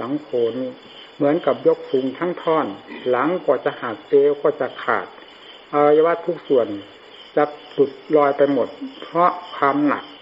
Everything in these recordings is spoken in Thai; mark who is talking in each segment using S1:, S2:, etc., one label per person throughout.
S1: หลังโคนเหมือนกับยกสูงทั้งท่อนหลังก็จะหักเอวก็จะขาดอวัยวะทุกส่วนจะหลุดลอยไปหมดเพราะความหนัก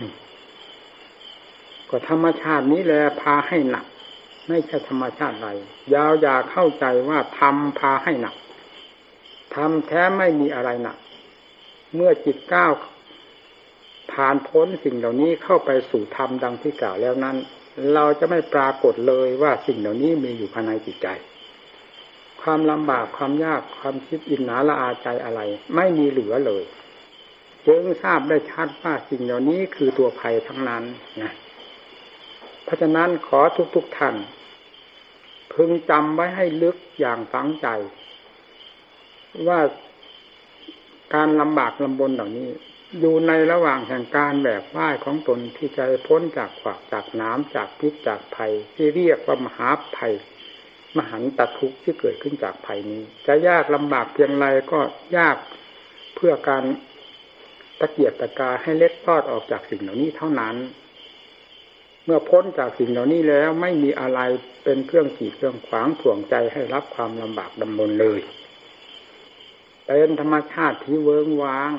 S1: ก็ธรรมชาตินี้แหละพาให้หนักไม่ใช่ธรรมชาติใดอย่าเข้าใจว่าธรรมพาให้หนักธรรมแท้ไม่มีอะไรหนักเมื่อจิตก้าวผ่านพ้นสิ่งเหล่านี้เข้าไปสู่ธรรมดังที่กล่าวแล้วนั้นเราจะไม่ปรากฏเลยว่าสิ่งเหล่านี้มีอยู่ภายในจิตใจความลำบากความยากความคิดอิจฉาละอาใจอะไรไม่มีเหลือเลยจึงทราบได้ชัดว่าสิ่งเหล่านี้คือตัวภัยทั้งนั้นนะเพราะฉะนั้นขอทุกท่านพึงจำไว้ให้ลึกอย่างฝังใจว่าการลำบากลำบนเหล่านี้อยู่ในระหว่างแห่งการแบกว่ายของตนที่จะพ้นจากขวากจากน้ำจากพิษจากภัยที่เรียกว่ามหาภัยมหันตทุกข์ที่เกิดขึ้นจากภัยนี้จะยากลำบากเพียงไรก็ยากเพื่อการตะเกียกตะกายให้เล็ดลอดออกจากสิ่งเหล่านี้เท่านั้นเมื่อพ้นจากสิ่งเหล่านี้แล้วไม่มีอะไรเป็นเครื่องกีดเครื่องขวางถ่วงใจให้รับความลำบากลำบนเลยเป็นธรรมชาติที่เวิ้งว้าง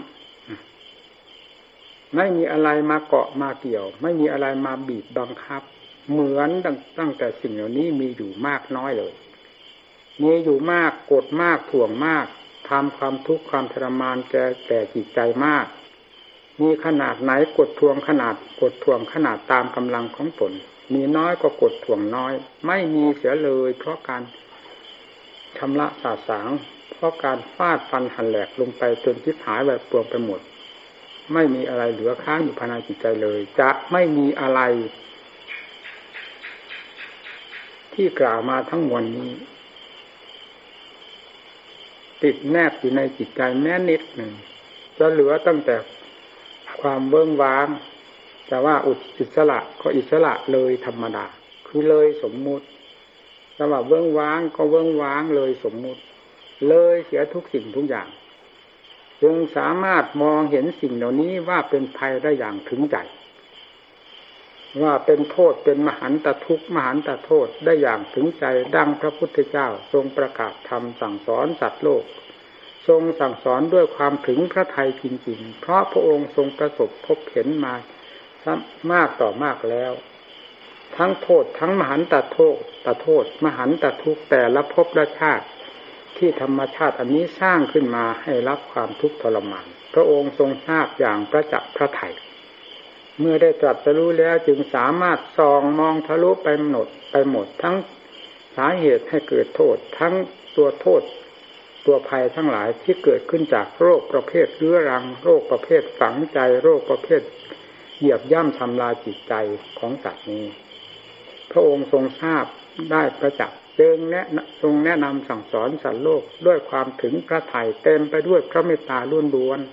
S1: ไม่มีอะไรมาเกาะมาเกี่ยวไม่มีอะไรมาบีบบังคับเหมือนตั้งแต่สิ่งเหล่านี้มีอยู่มากน้อยเลยมีอยู่มากกดมากถ่วงมากทำความทุกข์ความทรมานแก่จิตใจมากมีขนาดไหนกดทวงขนาดตามกำลังของตนมีน้อยก็กดทวงน้อยไม่มีเสียเลยเพราะการชำระสาสางเพราะการฟาดฟันหันแหลกลงไปจนทิพย์หายแบบปวงไปหมดไม่มีอะไรเหลือค้างอยู่ภายในจิตใจเลยจะไม่มีอะไรที่กล่าวมาทั้งมวลนี้ติดแนบอยู่ในจิตใจแม้นิดหนึ่งจะเหลือตั้งแต่ความเบื้องว้างแต่ว่าอิสระก็อิสระเลยธรรมดาคือเลยสมมุติแต่ว่าเบื้องว้างก็เบื้องว้างเลยสมมุติเลยเสียทุกสิ่งทุกอย่างจึงสามารถมองเห็นสิ่งเหล่านี้ว่าเป็นภัยได้อย่างถึงใจว่าเป็นโทษเป็นมหันตทุกข์มหันตโทษได้อย่างถึงใจดังพระพุทธเจ้าทรงประกาศธรรมสั่งสอนสัตว์โลกทรงสั่งสอนด้วยความถึงพระทัยจริงๆเพราะพระองค์ทรงประสบพบเห็นมามากต่อมากแล้วทั้งโทษทั้งมหันตโทษมหันตทุกข์แต่ละภพละชาติที่ธรรมชาติอันนี้สร้างขึ้นมาให้รับความทุกข์ทรมานพระองค์ทรงทราบอย่างประจักษ์พระทัยเมื่อได้ตรัสรู้แล้วจึงสามารถส่องมองทะลุไปหมดทั้งสาเหตุให้เกิดโทษทั้งตัวโทษตัวภัยทั้งหลายที่เกิดขึ้นจากโรคประเภทเรื้อรังโรคประเภทฝังใจโรคประเภทเหยียบย่ำทำลายจิตใจของสัตว์นี้พระองค์ทรงทราบได้ประจักษ์จึงทรงแนะนำสั่งสอนสัตว์โลกด้วยความถึงพระทัยเต็มไปด้วยพระเมตตาล้วน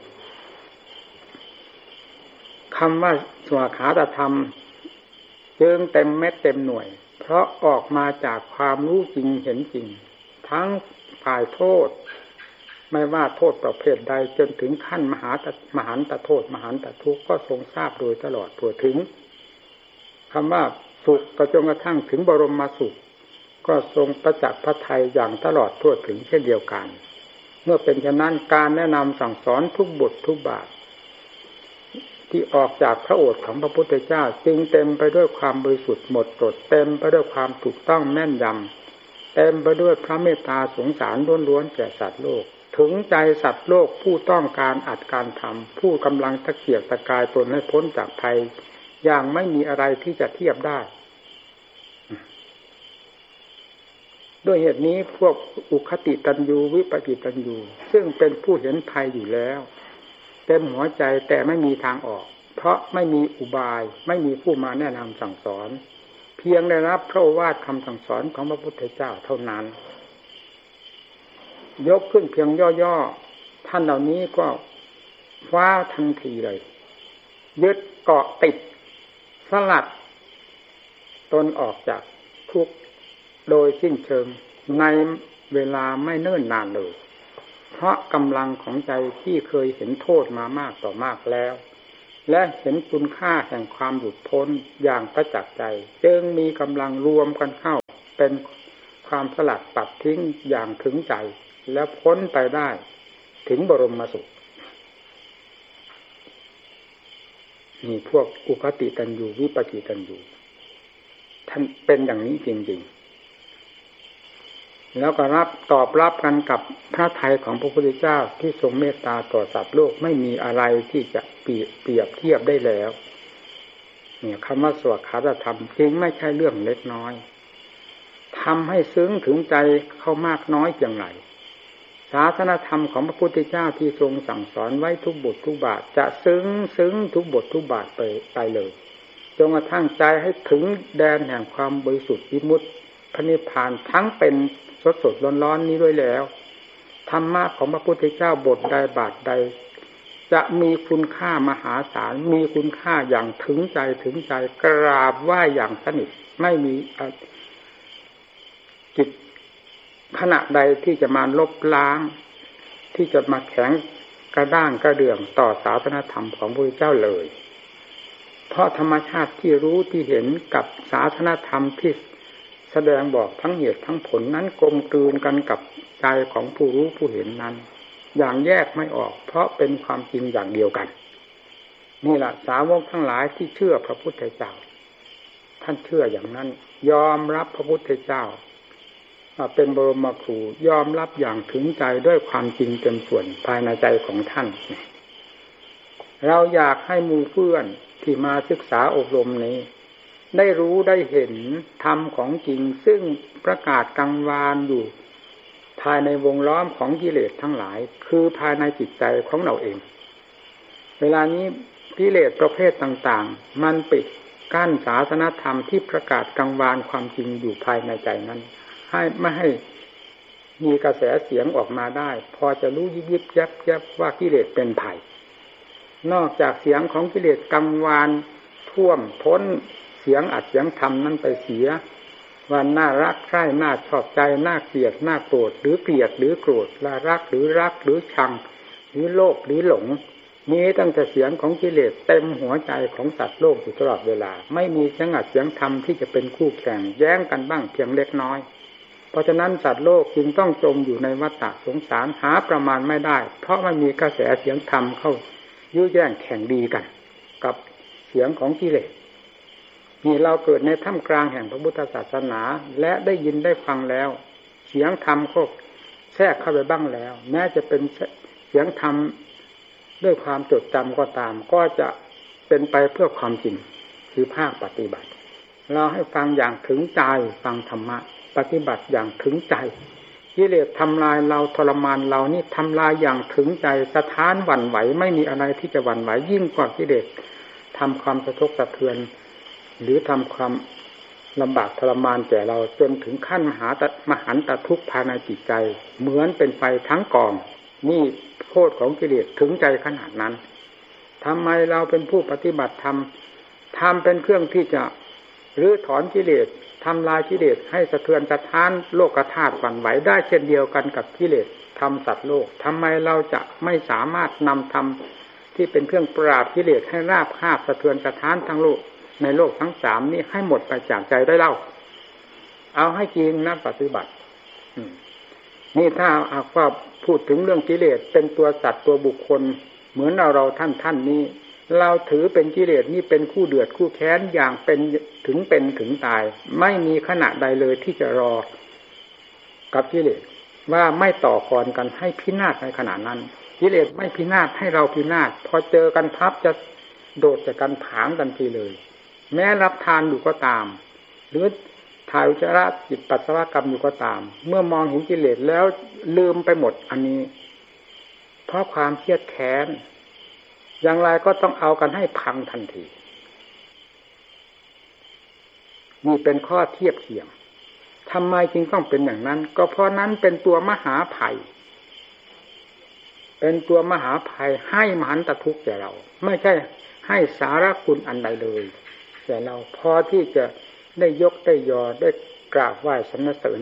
S1: ๆคำว่าสวขาตธรรมจึงเต็มเม็ดเต็มหน่วยเพราะออกมาจากความรู้จริงเห็นจริงทั้งฝ่ายโทษไม่ว่าโทษประเภทใดจนถึงขั้นมหันตโทษมหันตทุกข์ก็ทรงทราบโดยตลอดทั่วถึงคำว่าสุขก็จนกระทั่งถึงบรมสุขก็ทรงประจักษ์พระทัยอย่างตลอดทั่วถึงเช่นเดียวกันเมื่อเป็นเช่นนั้นการแนะนำสั่งสอนทุกบททุกบาทที่ออกจากพระโอษฐ์ของพระพุทธเจ้าจึงเต็มไปด้วยความบริสุทธิ์หมดจดเต็มไปด้วยความถูกต้องแม่นยำเต็มไปด้วยพระเมตตาสงสารล้วนๆแก่สัตว์โลกถึงใจสัตว์โลกผู้ต้องการอัดการทำผู้กำลังตะเกียกตะกายตนให้พ้นจากภัยอย่างไม่มีอะไรที่จะเทียบได้ด้วยเหตุนี้พวกอุคติตันยูวิปกิตันยูซึ่งเป็นผู้เห็นภัยอยู่แล้วเต็มหัวใจแต่ไม่มีทางออกเพราะไม่มีอุบายไม่มีผู้มาแนะนำสั่งสอนเพียงได้รับพระโอวาทคำสั่งสอนของพระพุทธเจ้าเท่านั้นยกขึ้นเพียงย่อๆท่านเหล่านี้ก็คว้าทันทีเลยยึดเกาะติดสลัดตนออกจากทุกข์โดยสิ้นเชิงในเวลาไม่เนิ่นนานเลยเพราะกำลังของใจที่เคยเห็นโทษมามากต่อมากแล้วและเห็นคุณค่าแห่งความหลุดพ้นอย่างประจักษ์ใจจึงมีกำลังรวมกันเข้าเป็นความสลัดปัดทิ้งอย่างถึงใจแล้วพ้นไปได้ถึงบรมสุขนี่พวกอุคติตันยูวิปกิตันยูท่านเป็นอย่างนี้จริงๆแล้วก็ตอบรับกันกับพระทัยของพระพุทธเจ้าที่ทรงเมตตาต่อสัตว์โลกไม่มีอะไรที่จะเปรียบเทียบได้แล้วเนี่ยคำว่าสวดคาถธรรมจริงไม่ใช่เรื่องเล็กน้อยทำให้ซึ้งถึงใจเข้ามากน้อยเพียงไรศาสนธรรมของพระพุทธเจ้าที่ทรงสั่งสอนไว้ทุกบททุกบาทจะซึ้งทุกบททุกบาทไปเลยจนกระทั่งใจให้ถึงแดนแห่งความบริสุทธิ์วิมุตติพระนิพพานทั้งเป็นสดร้อนนี้ด้วยแล้วธรรมะของพระพุทธเจ้าบทใดบาทใดจะมีคุณค่ามหาศาลมีคุณค่าอย่างถึงใจกราบไหว้อย่างสนิทไม่มีจิตขณะใดที่จะมาลบล้างที่จะมาแข็งกระด้างกระเดื่องต่อศาสนธรรมของพระพุทธเจ้าเลยเพราะธรรมชาติที่รู้ที่เห็นกับศาสนธรรมที่แสดงบอกทั้งเหตุทั้งผลนั้นกลมกลืนกันกับใจของผู้รู้ผู้เห็นนั้นอย่างแยกไม่ออกเพราะเป็นความจริงอย่างเดียวกันนี่แหละสาวกทั้งหลายที่เชื่อพระพุทธเจ้าท่านเชื่ออย่างนั้นยอมรับพระพุทธเจ้าเป็นบรมครูยอมรับอย่างถึงใจด้วยความจริงเต็มส่วนภายในใจของท่านเราอยากให้หมู่เพื่อนที่มาศึกษาอบรมนี้ได้รู้ได้เห็นธรรมของจริงซึ่งประกาศกังวานอยู่ภายในวงล้อมของกิเลสทั้งหลายคือภายในจิตใจของเราเองเวลานี้กิเลสประเภทต่างๆมันปิดกั้นศาสนธรรมที่ประกาศกังวานความจริงอยู่ภายในใจนั้นให้ไม่ให้มีกระแสเสียงออกมาได้พอจะรู้ยิบยับว่ากิเลสเป็นภัยนอกจากเสียงของกิเลสกังวานท่วมท้นเสียงอัดเสียงธรรมนั้นไปเสียว่าน่ารักใคร่น่าชอบใจน่าเกลียดน่าโกรธหรือเกลียดหรือโกรธละรักหรือชังหรือโลภหรือหลงมีตั้งแต่เสียงของกิเลสเต็มหัวใจของสัตว์โลกอยู่ตลอดเวลาไม่มีเสียงอัดเสียงธรรมที่จะเป็นคู่แข่งแย้งกันบ้างเพียงเล็กน้อยเพราะฉะนั้นสัตว์โลกจึงต้องจมอยู่ในวัฏฏะสงสารหาประมาณไม่ได้เพราะมันมีกระแสเสียงธรรมเข้ายื้อแย่งแข่งดีกันกับเสียงของกิเลสนี่เราเกิดในท่ามกลางแห่งพระพุทธศาสนาและได้ยินได้ฟังแล้วเสียงธรรมก็แทรกเข้าไปบ้างแล้วแม้จะเป็นเสียงธรรมด้วยความจดจำก็ตามก็จะเป็นไปเพื่อความจริงคือภาคปฏิบัติเราให้ฟังอย่างถึงใจฟังธรรมะปฏิบัติอย่างถึงใจกิเลสทำลายเราทรมานเรานี่ทำลายอย่างถึงใจสะท้านหวั่นไหวไม่มีอะไรที่จะหวั่นไหวยิ่งกว่ากิเลสทำความสะทกสะเทือนหรือทำความลำบากทรมานแก่เราจนถึงขั้นมหันตทุกข์ภายในจิตใจเหมือนเป็นไฟทั้งกองนี่โทษของกิเลสถึงใจขนาดนั้นทำไมเราเป็นผู้ปฏิบัติธรรมทำเป็นเครื่องที่จะรื้อถอนกิเลสทำลายกิเลสให้สะเทือนสะท้านโลกธาตุหวั่นไหวได้เช่นเดียวกันกับกิเลสทำสัตว์โลกทำไมเราจะไม่สามารถนำธรรมที่เป็นเครื่องปราบกิเลสให้ราบคาบสะเทือนสะท้านทั้งโลกในโลกทั้งสามนี้ให้หมดไปจากใจได้เล่าเอาให้จริงนะปฏิบัตินี่ถ้าหากว่าพูดถึงเรื่องกิเลสเป็นตัวสัตว์ตัวบุคคลเหมือนเราท่านนี้เราถือเป็นกิเลสนี่เป็นคู่เดือดคู่แค้นอย่างเป็นถึงตายไม่มีขณะใดเลยที่จะรอกับกิเลสว่าไม่ต่อกรกันให้พินาศในขณะนั้นกิเลสไม่พินาศให้เราพินาศพอเจอกันพับจะโดดจากกันผางกันทีเลยแม้รับทานอยู่ก็ตามหรือถ่ายอุจจาระจิตปัสสาวะกรรมอยู่ก็ตามเมื่อมองเห็นกิเลสแล้วลืมไปหมดอันนี้เพราะความเครียดแค้นอย่างไรก็ต้องเอากันให้พังทันทีนี่เป็นข้อเทียบเคียงทำไมจึงต้องเป็นอย่างนั้นก็เพราะนั้นเป็นตัวมหาภัยเป็นตัวมหาภัยให้มหันตทุกข์แก่เราไม่ใช่ให้สาระคุณอันใดเลยแต่เราพอที่จะได้ยกได้ยอได้กราบไหว้สรรเสริญ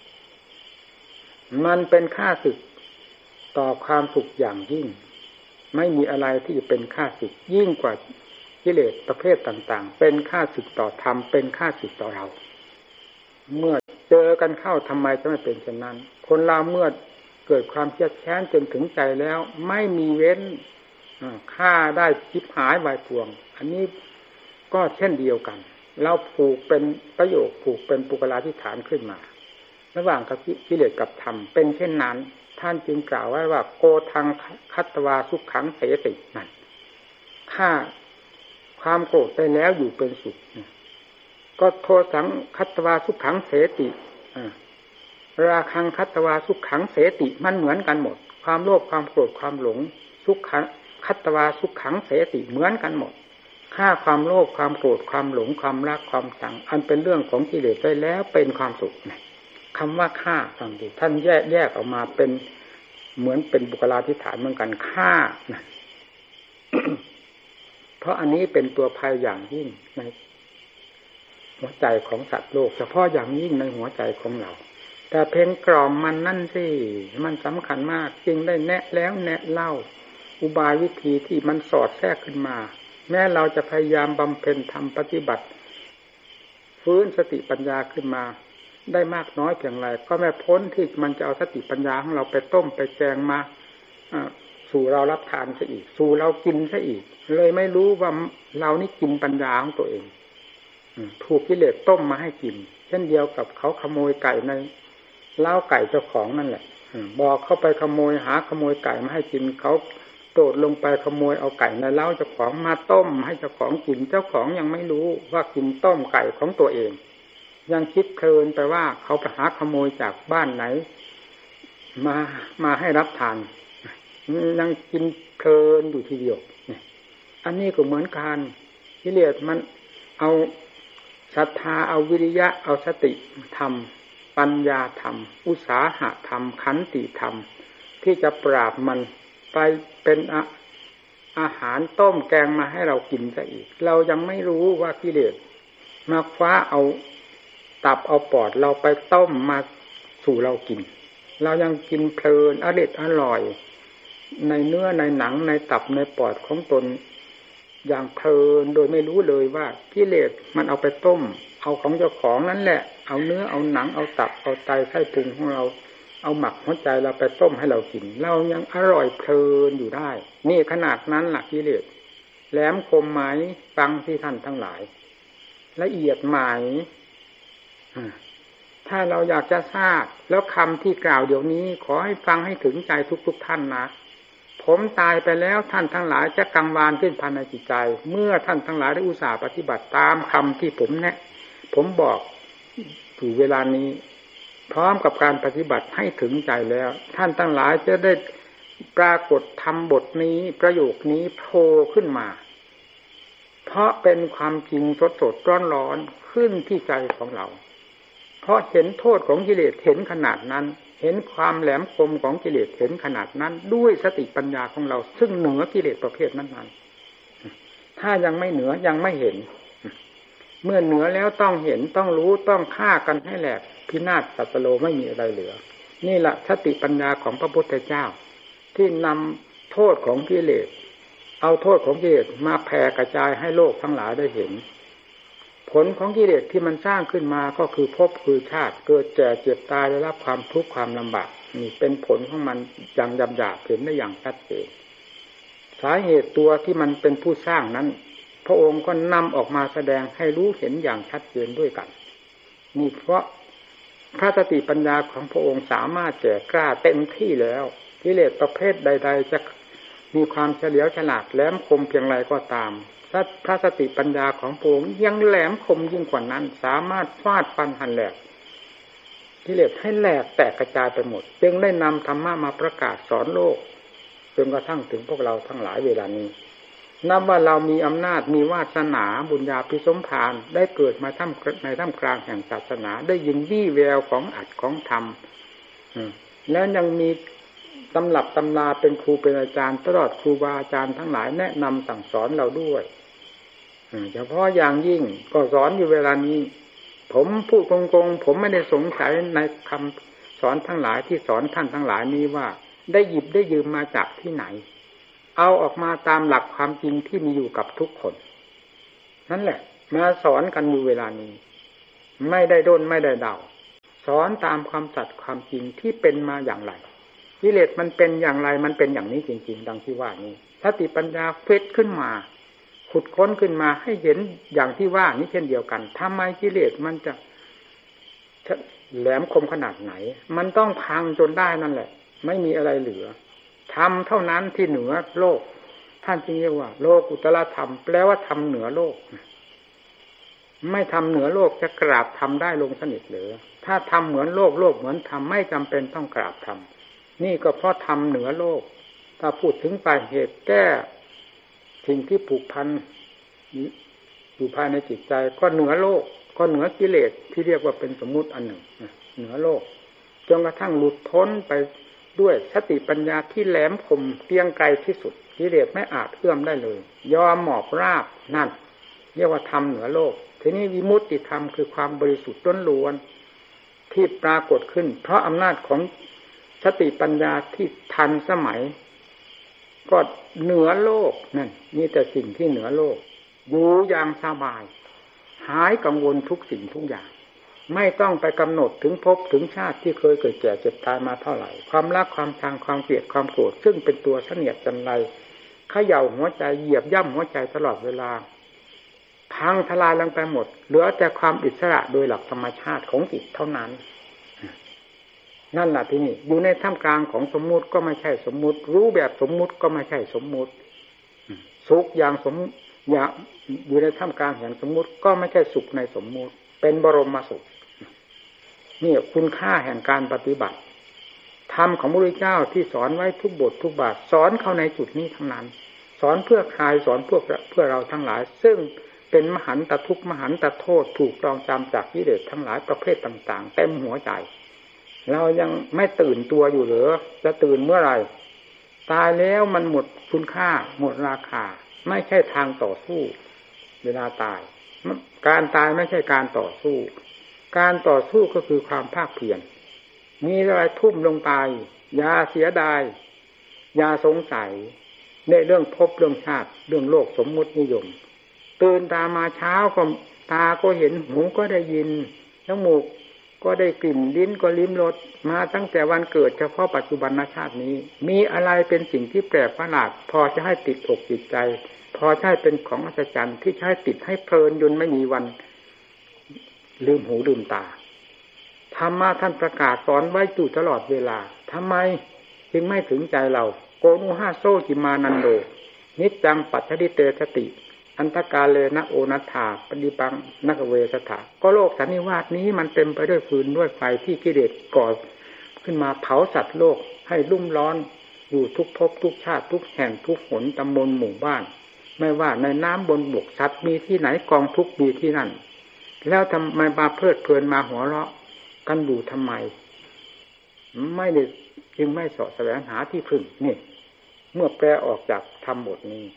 S1: มันเป็นค่าศึกต่อความสุขอย่างยิ่งไม่มีอะไรที่จะเป็นค่าศึกยิ่งกว่ากิเลสประเภทต่างๆเป็นค่าศึกต่อธรรมเป็นค่าศึกต่อเราเมื่อเจอกันเข้าทำไมจะไม่เป็นเช่นนั้นคนเราเมื่อเกิดความเครียดแค้นจนถึงใจแล้วไม่มีเว้นฆ่าได้ชิบหายวายป่วงอันนี้ก็เช่นเดียวกันเราผูกเป็นประโยคผูกเป็นปุกลาธิฐานขึ้นมาระหว่างกิเลสกับธรรมเป็นเช่นนั้นท่านจึงกล่าวไว้ว่าโกทังคัตตวาสุขขังเสตินั่นฆ่าความโกรธได้แล้วอยู่เป็นสุขก็โทสังคัตตวาสุขขังเสติราคังคัตตวาสุขขังเสติมันเหมือนกันหมดความโลภความโกรธความหลงสุขขังคัตตวาสุขขังเสติเหมือนกันหมดฆ่าความโลภความโกรธความหลงความรักความชังอันเป็นเรื่องของกิเลสได้แล้วเป็นความสุขคำว่าฆ่าฟังดีท่านแยกออกมาเป็นเหมือนเป็นบุคลาธิฐานเหมือนกันฆ่านะ เพราะอันนี้เป็นตัวภัยอย่างยิ่งในหัวใจของสัตว์โลกเฉพาะอย่างยิ่งในหัวใจของเราแต่เพลงกล่อมมันนั่นสิมันสำคัญมากจึงได้แนะแล้วแนะเล่าอุบายวิธีที่มันสอดแทรกขึ้นมาแม้เราจะพยายามบำเพ็ญทำปฏิบัติฟื้นสติปัญญาขึ้นมาได้มากน้อยเพียงไรก็ไม่พ้นที่มันจะเอาสติปัญญาของเราไปต้มไปแกงมาสู่เรารับทานซะอีกสู่เรากินซะอีกเลยไม่รู้ว่าเรานี่กินปัญญาของตัวเองถูกกิเลสต้มมาให้กินเช่นเดียวกับเขาขโมยไก่ในเล้าไก่เจ้าของนั่นแหละบอกเข้าไปขโมยหาขโมยไก่มาให้กินเขาโดดลงไปขโมยเอาไก่ในเล้าเจ้าของมาต้มให้เจ้าของกินเจ้าของยังไม่รู้ว่ากินต้มไก่ของตัวเองยังคิดเพลินไปว่าเขาไปหาขโมยจากบ้านไหนมาให้รับทานยังกินเพลินอยู่ทีเดียวอันนี้ก็เหมือนกันกิเลสมันเอาศรัทธาเอาวิริยะเอาสติธรรมปัญญาธรรมอุตสาหะธรรมขันติธรรมที่จะปราบมันไปเป็นอาหารต้มแกงมาให้เรากินซะอีกเรายังไม่รู้ว่ากิเลสมาคว้าเอาตับเอาปอดเราไปต้มมาสู่เรากินเรายังกินเพลินอร่อยในเนื้อในหนังในตับในปอดของตนอย่างเพลินโดยไม่รู้เลยว่ากิเลสมันเอาไปต้มเอาของเจ้าของนั่นแหละเอาเนื้อเอาหนังเอาตับเอาไตไส้พุงของเราเอาหมักหัวใจเราไปต้มให้เรากินเรายังอร่อยเพลินอยู่ได้นี่ขนาดนั้นล่ะกิเลสแหลมคมไหมฟังที่ท่านทั้งหลายละเอียดไหมถ้าเราอยากจะทราบแล้วคำที่กล่าวเดี๋ยวนี้ขอให้ฟังให้ถึงใจทุกท่านนะผมตายไปแล้วท่านทั้งหลายจะกังวานขึ้นภายในจิตใจเมื่อท่านทั้งหลายได้อุตส่าห์ปฏิบัติตามคำที่ผมบอกอยู่เวลานี้พร้อมกับการปฏิบัติให้ถึงใจแล้วท่านทั้งหลายจะได้ปรากฏธรรมบทนี้ประโยคนี้โผล่ขึ้นมาเพราะเป็นความจริงสดๆร้อนๆขึ้นที่ใจของเราเพราะเห็นโทษของกิเลสเห็นขนาดนั้นเห็นความแหลมคมของกิเลสเห็นขนาดนั้นด้วยสติปัญญาของเราซึ่งเหนือกิเลสประเภทนั้นๆถ้ายังไม่เหนือยังไม่เห็นเมื่อเหนือแล้วต้องเห็นต้องรู้ต้องฆ่ากันให้แหลกพินาศสัตโลไม่มีอะไรเหลือนี่แหละสติปัญญาของพระพุทธเจ้าที่นำโทษของกิเลสเอาโทษของกิเลสมาแผ่กระจายให้โลกทั้งหลายได้เห็นผลของกิเลสที่มันสร้างขึ้นมาก็คือภพคือชาติเกิดแก่เจ็บตายได้รับความทุกข์ความลำบากนี่เป็นผลของมันอย่างหยาบๆเห็นได้อย่างชัดเจนสาเหตุตัวที่มันเป็นผู้สร้างนั้นพระองค์ก็นำออกมาแสดงให้รู้เห็นอย่างชัดเจนด้วยกันนี่เพราะพระสติปัญญาของพระองค์สามารถแก่กล้าเต็มที่แล้วกิเลสประเภทใดๆจะมีความเฉลียวฉลาดแหลมคมเพียงไรก็ตามพระสติปัญญาของพระองค์ยังแหลมคมยิ่งกว่านั้นสามารถฟาดฟันหั่นแหลกกิเลสให้แหลกแตกกระจายไปหมดจึงได้นำธรรมะมาประกาศสอนโลกจนกระทั่งถึงพวกเราทั้งหลายเวลานี้นับว่าเรามีอำนาจมีวาสนาบุญญาภิสมภารได้เกิดมาในท่ามกลางแห่งศาสนาได้ยินวี่แววของอัดของธรรมแล้วยังมีตำรับตำราเป็นครูเป็นอาจารย์ตลอดครูบาอาจารย์ทั้งหลายแนะนำสั่งสอนเราด้วยเฉพาะอย่างยิ่งก็สอนอยู่เวลานี้ผมพูดตรงๆผมไม่ได้สงสัยในคำสอนทั้งหลายที่สอนท่านทั้งหลายนี้ว่าได้หยิบได้ยืมมาจากที่ไหนเอาออกมาตามหลักความจริงที่มีอยู่กับทุกคนนั่นแหละมาสอนกันอยู่เวลานี้ไม่ได้ด้นไม่ได้เดาสอนตามความสัตย์ความจริงที่เป็นมาอย่างไรกิเลสมันเป็นอย่างไรมันเป็นอย่างนี้จริงๆดังที่ว่านี้สติปัญญาเฟซขึ้นมาขุดค้นขึ้นมาให้เห็นอย่างที่ว่านี้เช่นเดียวกันทำไมกิเลสมันจะแหลมคมขนาดไหนมันต้องพังจนได้นั่นแหละไม่มีอะไรเหลือธรรมเท่านั้นที่เหนือโลกท่านจึงเรียกว่าโลกุตตรธรรมแปลว่าธรรมเหนือโลกไม่ทำเหนือโลกจะกราบทำได้ลงสนิทหรือถ้าทำเหมือนโลกโลกเหมือนธรรมไม่จำเป็นต้องกราบทำนี่ก็เพราะทำเหนือโลกถ้าพูดถึงปลายเหตุแก้สิ่งที่ผูกพันอยู่ภายในจิตใจก็เหนือโลกก็เหนือกิเลสที่เรียกว่าเป็นสมมุติอันหนึ่งเหนือโลกจนกระทั่งหลุดพ้นไปด้วยสติปัญญาที่แหลมคมเกรียงไกรที่สุดกิเลสไม่อาจเอื้อมได้เลยยอมหมอบราบนั่นเรียกว่าธรรมเหนือโลกทีนี้วิมุตติธรรมคือความบริสุทธิ์ล้วนๆที่ปรากฏขึ้นเพราะอำนาจของสติปัญญาที่ทันสมัยก็เหนือโลกนั่นมีแต่สิ่งที่เหนือโลกอยู่อย่างสบายหายกังวลทุกสิ่งทุกอย่างไม่ต้องไปกำหนดถึงภพถึงชาติที่เคยเกิดแก่เจ็บตายมาเท่าไหร่ความรักความชังความเกลียดความโกรธซึ่งเป็นตัวเสนียดจันไรเขย่าหัวใจเหยียบย่ำหัวใจตลอดเวลาพังทลายลงไปหมดเหลือแต่ความอิสระโดยหลักธรรมชาติของจิตเท่านั้นนั่นแหละที่นี่อยู่ในท่ามกลางของสมมุติก็ไม่ใช่สมมุติรู้แบบสมมุติก็ไม่ใช่สมมุติสุขอย่างอยู่ในท่ามกลางแห่งสมมุติก็ไม่ใช่สุขในสมมุติเป็นบรมสุขนี่คุณค่าแห่งการปฏิบัติธรรมของพระพุทธเจ้าที่สอนไว้ทุกบททุกบาทสอนเข้าในจุดนี้ทั้งนั้นสอนเพื่อใครสอนเพื่อเราทั้งหลายซึ่งเป็นมหันตทุกข์มหันตโทษถูกรองจำจากกิเลสทั้งหลายประเภทต่างๆเต็มหัวใจเรายังไม่ตื่นตัวอยู่หรือจะตื่นเมื่อไหร่ตายแล้วมันหมดคุณค่าหมดราคาไม่ใช่ทางต่อสู้เวลาตายการตายไม่ใช่การต่อสู้การต่อสู้ก็คือความภาคเพียรมีอะไรทุ่มลงไปอย่าเสียดายอย่าสงสัยในเรื่องภพเรื่องชาติเรื่องโลกสมมุตินิยมตื่นตามาเช้าก็ตาก็เห็นหูก็ได้ยินจมูกก็ได้กลิ่นลิ้นก็ลิ้มรสมาตั้งแต่วันเกิดเฉพาะปัจจุบันชาตินี้มีอะไรเป็นสิ่งที่แปลกประหลาดพอจะให้ติดอกติดใจพอใช่เป็นของอัศจรรย์ที่ใช้ติดให้เพลินจนไม่มีวันลืมหูลืมตาธรรมะท่านประกาศสอนไว้อยู่ตลอดเวลาทำไมจึงไม่ถึงใจเราโกนุหาโซจิมานันโดนิจจังปัจฉิเตสติอันตกาเลนะโอนัฏฐาปฏิปังนักเวสถาก็โลกสันนิวาสนี้มันเต็มไปด้วยฟืนด้วยไฟที่กิเลสก่อขึ้นมาเผาสัตว์โลกให้รุ่มร้อนอยู่ทุกภพทุกชาติทุกแห่งทุกหนตำบลหมู่บ้านไม่ว่าในน้ำบนบกสัตว์มีที่ไหนกองทุกข์มีที่นั่นแล้วทำไมมาเพลิดเพลินมาหัวเราะกันอยู่ทำไมไม่ได้จึงไม่เสาะแสวงหาที่พึ่งนี่เมื่อแปลออกจากธรรมบทนี้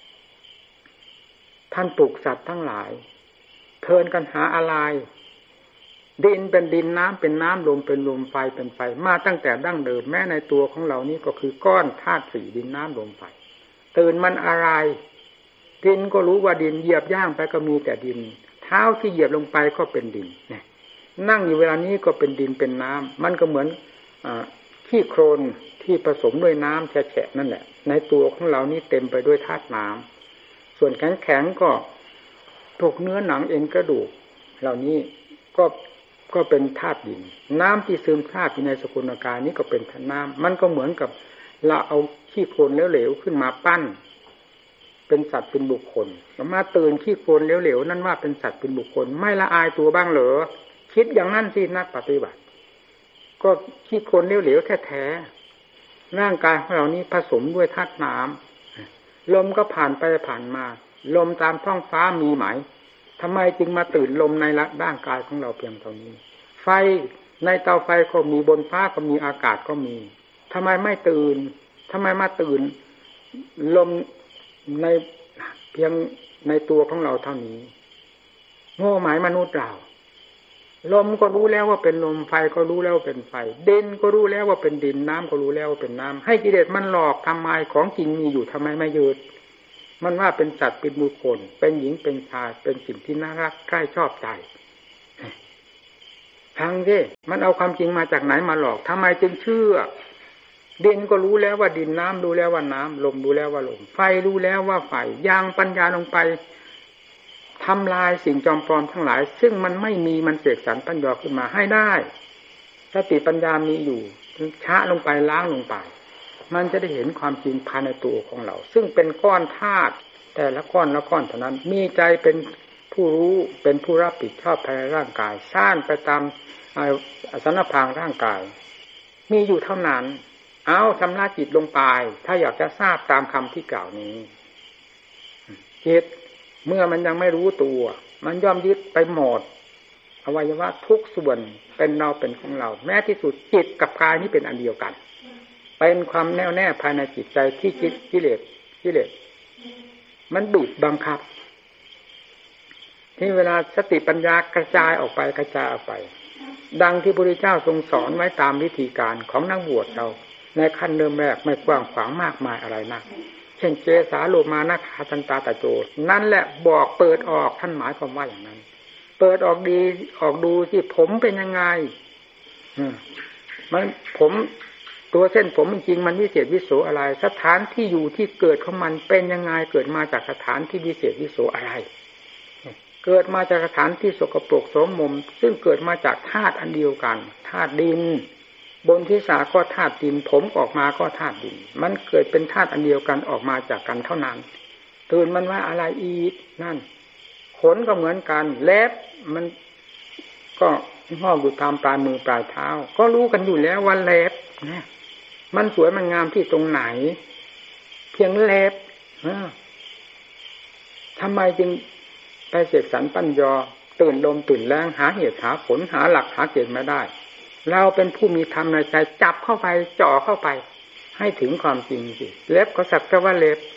S1: ท่านปลูกสัตว์ทั้งหลายเพลินกันหาอะไรดินเป็นดินน้ำเป็นน้ำลมเป็นลมไฟเป็นไฟมาตั้งแต่ดั้งเดิมแม้ในตัวของเรานี้ก็คือก้อนธาตุสี่ดินน้ำลมไฟตื่นมันอะไรดินก็รู้ว่าดินเหยียบย่างไปก็มีแต่ดินเท้าที่เหยียบลงไปก็เป็นดินเนี่ยนั่งอยู่เวลานี้ก็เป็นดินเป็นน้ำมันก็เหมือนขี้โคลนที่ผสมด้วยน้ำแฉะนั่นแหละในตัวของเรานี้เต็มไปด้วยธาตุน้ำส่วนแข็งๆก็พวกเนื้อหนังเอ็นกระดูกเหล่านี้ก็เป็นธาตุดินน้ำที่ซึมซาบอยู่ในสกุลกายนี้ก็เป็นธาตุน้ำมันก็เหมือนกับเราเอาขี้โคลนเหลวๆขึ้นมาปั้นเป็นสัตว์เป็นบุคคลมาตื่นขี้โคลนเหลวๆนั่นว่าเป็นสัตว์เป็นบุคคลไม่ละอายตัวบ้างเหรอคิดอย่างนั้นสินักปฏิบัติก็ขี้โคลนเหลวๆแท้ๆร่างกายของเรานี้ผสมด้วยธาตุน้ำลมก็ผ่านไปผ่านมาลมตามท้องฟ้ามีไหมทำไมจึงมาตื่นลมในร่างกายของเราเพียงเท่านี้ไฟในเตาไฟก็มีบนฟ้าก็มีอากาศก็มีทำไมไม่ตื่นทำไมมาตื่นลมในเพียงในตัวของเราเท่านี้โง่หมายมนุษย์เราลมก็รู้แล้วว่าเป็นลมไฟก็รู้แล้วว่าเป็นไฟดินก็รู้แล้วว่าเป็นดินน้ำก็รู้แล้วว่าเป็นน้ำให้กิเลสมันหลอกทำไมของจริงมีอยู่ทำไมไม่ยืดมันว่าเป็นสัตว์เป็นบุคคลเป็นหญิงเป็นชายเป็นสิ่งที่น่ารักใกล้ชอบใจฟังสิมันเอาความจริงมาจากไหนมาหลอกทำไมจึงเชื่อดินก็รู้แล้วว่าดินน้ำรู้แล้วว่าน้ำลมรู้แล้วว่าลมไฟรู้แล้วว่าไฟย่างปัญญาลงไปทำลายสิ่งจอมปลอมทั้งหลายซึ่งมันไม่มีมันเสกสรรปัญญาขึ้นมาให้ได้สติปัญญามีอยู่ชะลงไปล้างลงไปมันจะได้เห็นความจริงภายในตัวของเราซึ่งเป็นก้อนธาตุแต่ละก้อนละก้อนเท่านั้นมีใจเป็นผู้รู้เป็นผู้รับผิดชอบภายในร่างกายสร้างไปตามสันพางร่างกายมีอยู่เท่านั้นเอาชำระจิตลงไปถ้าอยากจะทราบตามคำที่กล่าวนี้จิตเมื่อมันยังไม่รู้ตัวมันย่อมยึดไปหมดอวัยวะทุกส่วนเป็นเราเป็นของเราแม้ที่สุดจิตกับกายนี้เป็นอันเดียวกันเป็นความแน่วแน่ภายในจิตใจที่กิเลสมันบีบบังคับที่เวลาสติปัญญากระจายออกไปดังที่พระพุทธเจ้าทรงสอนไว้ตามวิธีการของนักบวชเราในขั้นเริ่มแรกไม่กว้างขวางมากมายอะไรนักเช่นเจสาโลมานะขาทันตาตะโจนั่นแหละบอกเปิดออกท่านหมายความว่าอย่างนั้นเปิดออกดีออกดูที่ผมเป็นยังไงมันผมตัวเส้นผมจริงๆมันวิเศษวิโสอะไรสถานที่อยู่ที่เกิดของมันเป็นยังไงเกิดมาจากสถานที่วิเศษวิโสอะไรเกิดมาจากสถานที่สกปรกโสมมซึ่งเกิดมาจากธาตุอันเดียวกันธาตุดินบนที่สาก็ธาตุดินผมออกมาก็ธาตุดินมันเกิดเป็นธาตุอันเดียวกันออกมาจากกันเท่านั้นตื่นมันว่าอะไรอีกนั่นขนก็เหมือนกันเล็บมันก็งอกอยู่ตามปลายมือปลายเท้าก็รู้กันอยู่แล้วว่าเล็บนะมันสวยมันงามที่ตรงไหนเพียงเล็บทำไมจึงไปเสกสรรปัญญาตื่นลมตื่นแรงหาเหตุหาผลหาหลักหาเกณฑ์ไม่ได้เราเป็นผู้มีธรรมในใจจับเข้าไปจ่อเข้าไปให้ถึงความจริงสิเล็บก็สักแต่ว่าเล็บ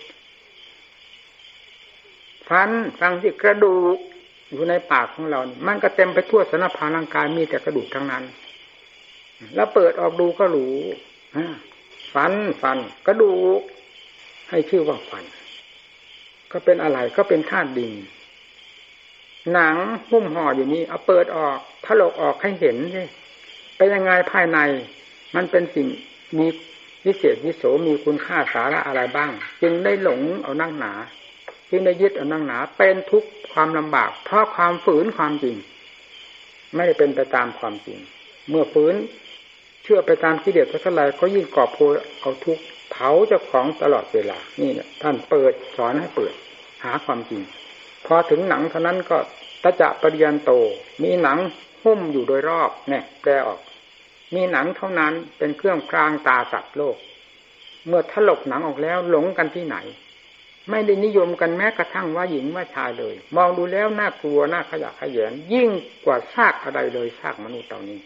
S1: ฟันฟังสิกระดูกอยู่ในปากของเรามันก็เต็มไปทั่วสารพางร่างกายมีแต่กระดูกทั้งนั้นแล้วเปิดออกดูก็รู้ฟันกระดูกให้ชื่อว่าฟันก็เป็นอะไรก็เป็นธาตุดินหนังหุ้มห่ออยู่นี้เอาเปิดออกถลกออกให้เห็นสิเป็นยังไงภายในมันเป็นสิ่งมีวิเศษวิโสมีคุณค่าสาระอะไรบ้างจึงได้หลงเอานั่งหนาจึงได้ยึดเอานั่งหนาเป็นทุกข์ความลำบากเพราะความฝืนความจริงไม่ได้เป็นไปตามความจริงเมื่อฝืนเชื่อไปตามกิเลสเท่าไหร่ก็ยิ่งก่อโพยเอาทุกข์เผาเจ้าของตลอดเวลานี่เนี่ยท่านเปิดสอนให้เปิดหาความจริงพอถึงหนังเท่านั้นก็ตะจะปริยันโตมีหนังหุ้มอยู่โดยรอบเนี่ยแปลออกมีหนังเท่านั้นเป็นเครื่องกลางตาสัตว์โลกเมื่อถลกหนังออกแล้วหลงกันที่ไหนไม่ได้นิยมกันแม้กระทั่งว่าหญิงว่าชายเลยมองดูแล้วน่ากลัวน่าขยะแขยงยิ่งกว่าซากอะไรเลยซากมนุษย์เหล่านี้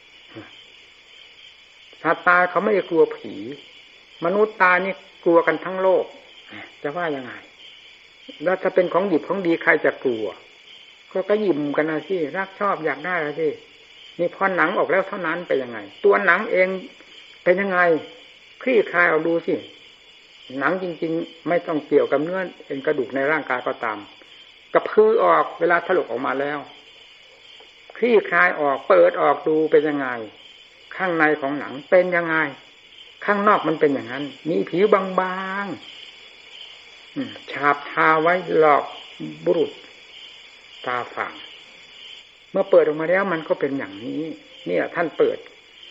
S1: สัตว์ตายเขาไม่ได้กลัวผีมนุษย์ตายนี่กลัวกันทั้งโลกจะว่ายังไงแล้วถ้าเป็นของดิบของดีใครจะกลัวก็ยิ้มกันนะสิรักชอบอยากได้นะสินี่พอหนังออกแล้วเท่านั้นไปยังไงตัวหนังเองเป็นยังไงคลี่คลายเอาดูสิหนังจริงๆไม่ต้องเกี่ยวกับเนื้อเอ็นกระดูกในร่างกายก็ตามกระพือออกเวลาถลกออกมาแล้วคลี่คลายออกเปิดออกดูเป็นยังไงข้างในของหนังเป็นยังไงข้างนอกมันเป็นอย่างนั้นมีผิวบางๆฉาบทาไว้หลอกบุรุษตาฝางเมื่อเปิดออกมาแล้วมันก็เป็นอย่างนี้เนี่ยท่านเปิด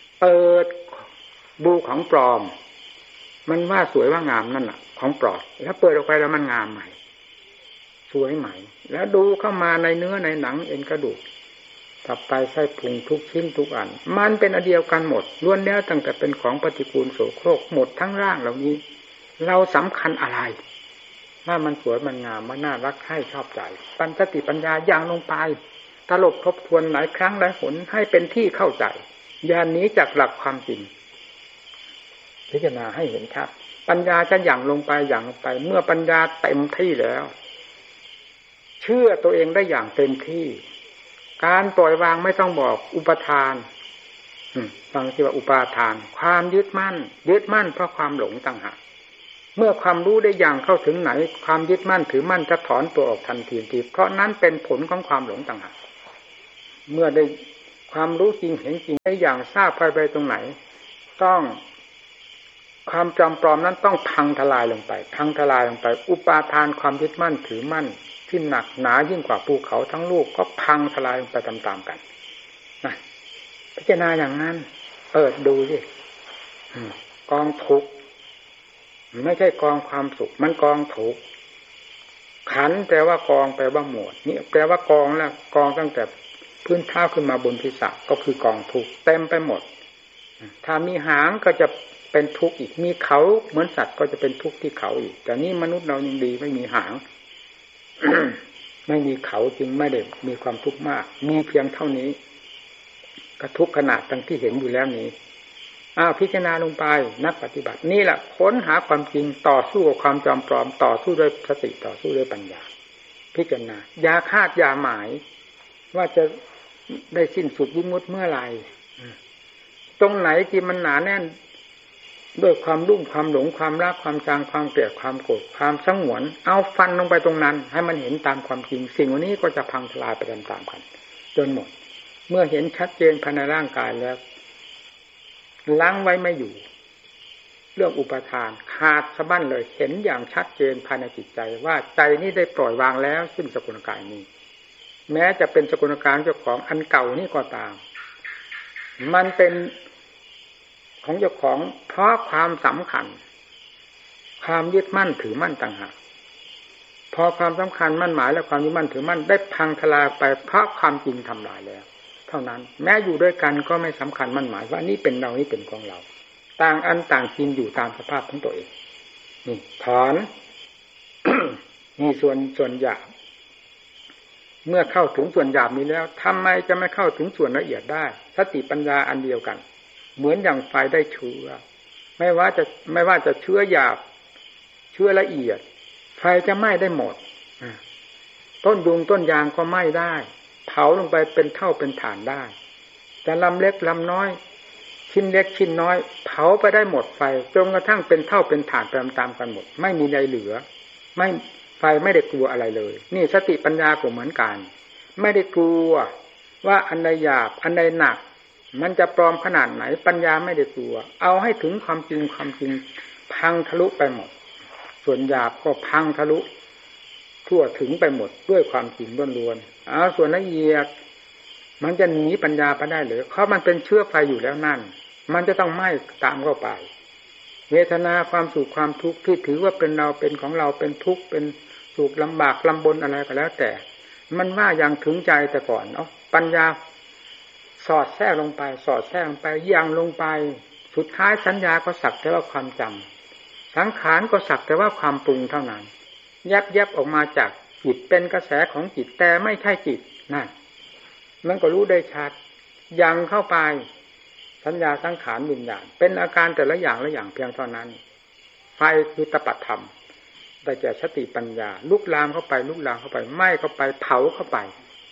S1: ดูของปลอมมันว่าสวยว่างามนั่นน่ะของปลอมแล้วเปิดออกไปแล้วมันงามใหม่สวยใหม่แล้วดูเข้ามาในเนื้อในหนังเอ็นกระดูกตับไตไส้พุงทุกชิ้นทุกอันมันเป็นอันเดียวกันหมดล้วนแล้วตั้งแต่เป็นของปฏิกูลโสโครกหมดทั้งร่างเหล่านี้เราสำคัญอะไรว่ามันสวยมันงามมันน่ารักให้ชอบใจปัญญาสติปัญญาอย่างลงไปตลบทบทวนหลายครั้งหลายหนให้เป็นที่เข้าใจอย่าหนีจากหลักความจริงพิจารณาให้เห็นชัดปัญญาจะอย่างลงไปเมื่อปัญญาเต็มที่แล้วเชื่อตัวเองได้อย่างเต็มที่การปล่อยวางไม่ต้องบอกอุปทานฟังที่ว่าอุปาทานความยึดมั่นเพราะความหลงต่างหากเมื่อความรู้ได้อย่างเข้าถึงไหนความยึดมั่นถือมั่นจะถอนตัวออกทันทีเพราะนั้นเป็นผลของความหลงต่างหากเมื่อได้ความรู้จริงเห็นจริงได้อย่างทราบไปตรงไหนต้องความจำปลอมนั้นต้องพังทลายลงไปพังทลายลงไปอุปาทานความยึดมั่นถือมั่นที่หนักหนายิ่งกว่าภูเขาทั้งลูกก็พังทลายลงไปตามๆกันนะพิจารณาอย่างนั้นเปิดดูสิกองทุกข์ไม่ใช่กองความสุขมันกองทุกข์ขันธ์แปลว่ากองแปลว่าหมวดนี่แปลว่ากองแล้วกองตั้งแต่พื้นเท้าขึ้นมาบนศีรษะก็คือกองทุกข์เต็มไปหมดถ้ามีหางก็จะเป็นทุกข์อีกมีเขาเหมือนสัตว์ก็จะเป็นทุกข์ที่เขาอีกแต่นี่มนุษย์เรายังดีไม่มีหาง ไม่มีเขาจึงไม่ได้มีความทุกข์มากมีเพียงเท่านี้ก็ทุกข์ขนาดทั้งที่เห็นอยู่แล้วนี้พิจารณาลงไปนักปฏิบัตินี่แหละค้นหาความจริงต่อสู้กับความจอมปลอมต่อสู้ด้วยสติต่อสู้ด้วยปัญญาพิจารณาอย่าคาดอย่าหมายว่าจะได้สิ้นสุดวิมุตติเมื่อไหร่ตรงไหนที่มันหนาแน่นด้วยความรุ่มความหลงความรักความจางความเกลียดความโกรธความสงวนเอาฟันลงไปตรงนั้นให้มันเห็นตามความจริงสิ่งนี้ก็จะพังทลายไปตามๆกันจนหมดเมื่อเห็นชัดเจนภายในร่างกายแล้วล้างไว้ไม่อยู่เรื่องอุปทานขาดสะบั้นเลยเห็นอย่างชัดเจนภายในจิตใจว่าใจนี้ได้ปล่อยวางแล้วซึ่งสกุลกายนี้แม้จะเป็นสกุลกายเจ้าของอันเก่านี่ก็ตามมันเป็นของเจ้าของเพราะความสำคัญความยึดมั่นถือมั่นต่างหากพอความสำคัญมั่นหมายและความยึดมั่นถือมั่นได้พังทลายไปเพราะความจริงทำลายแล้วเท่านั้นแม้อยู่ด้วยกันก็ไม่สำคัญมั่นหมายว่านี่เป็นเรานี่เป็นของเราต่างอันต่างกินอยู่ตามสภาพของตัวเองนี่ถอน นี่ส่วนหยาบเมื่อเข้าถึงส่วนหยาบนี้แล้วทำไมจะไม่เข้าถึงส่วนละเอียดได้สติปัญญาอันเดียวกันเหมือนอย่างไฟได้เชื้อไม่ว่าจะเชื้อหยาบเชื้อละเอียดไฟจะไหม้ได้หมดต้นยุงต้นยางก็ไหม้ได้เผาลงไปเป็นเท่าเป็นฐานได้แต่ลำเล็กลำน้อยชิ้นเล็กชิ้นน้อยเผาไปได้หมดไฟจนกระทั่งเป็นเท่าเป็นฐานตามกันหมดไม่มีอะไรเหลือไฟไม่ได้กลัวอะไรเลยนี่สติปัญญาก็เหมือนกันไม่ได้กลัวว่าอันใดหยาบอันใดหนักมันจะปลอมขนาดไหนปัญญาไม่ได้กลัวเอาให้ถึงความจริงพังทะลุไปหมดส่วนหยาบก็พังทะลุทั่วถึงไปหมดด้วยความจริงล้วนๆส่วนละเอียดมันจะหนีปัญญาไปได้หรือเพราะมันเป็นเชื้อไฟอยู่แล้วนั่นมันจะต้องไหม้ตามเข้าไปเวทนาความสุขความทุกข์ที่ถือว่าเป็นเราเป็นของเราเป็นทุกข์เป็นสุขลำบากลำบนอะไรก็แล้วแต่มันว่าอย่างถึงใจแต่ก่อนปัญญาสอดแทรกลงไปย่างลงไปสุดท้ายสัญญาก็สักแต่ว่าความจำสังขารก็สักแต่ว่าความปรุงเท่านั้นยับออกมาจากจิตเป็นกระแสของจิตแต่ไม่ใช่จิตนั่นมันก็รู้ได้ชัดยังเข้าไปสัญญาสังขารวิญญาณเป็นอาการแต่ละอย่างเพียงเท่านั้นไฟคือตปะธรรมได้แก่สติปัญญาลุกลามเข้าไปไหม้เข้าไปเผาเข้าไป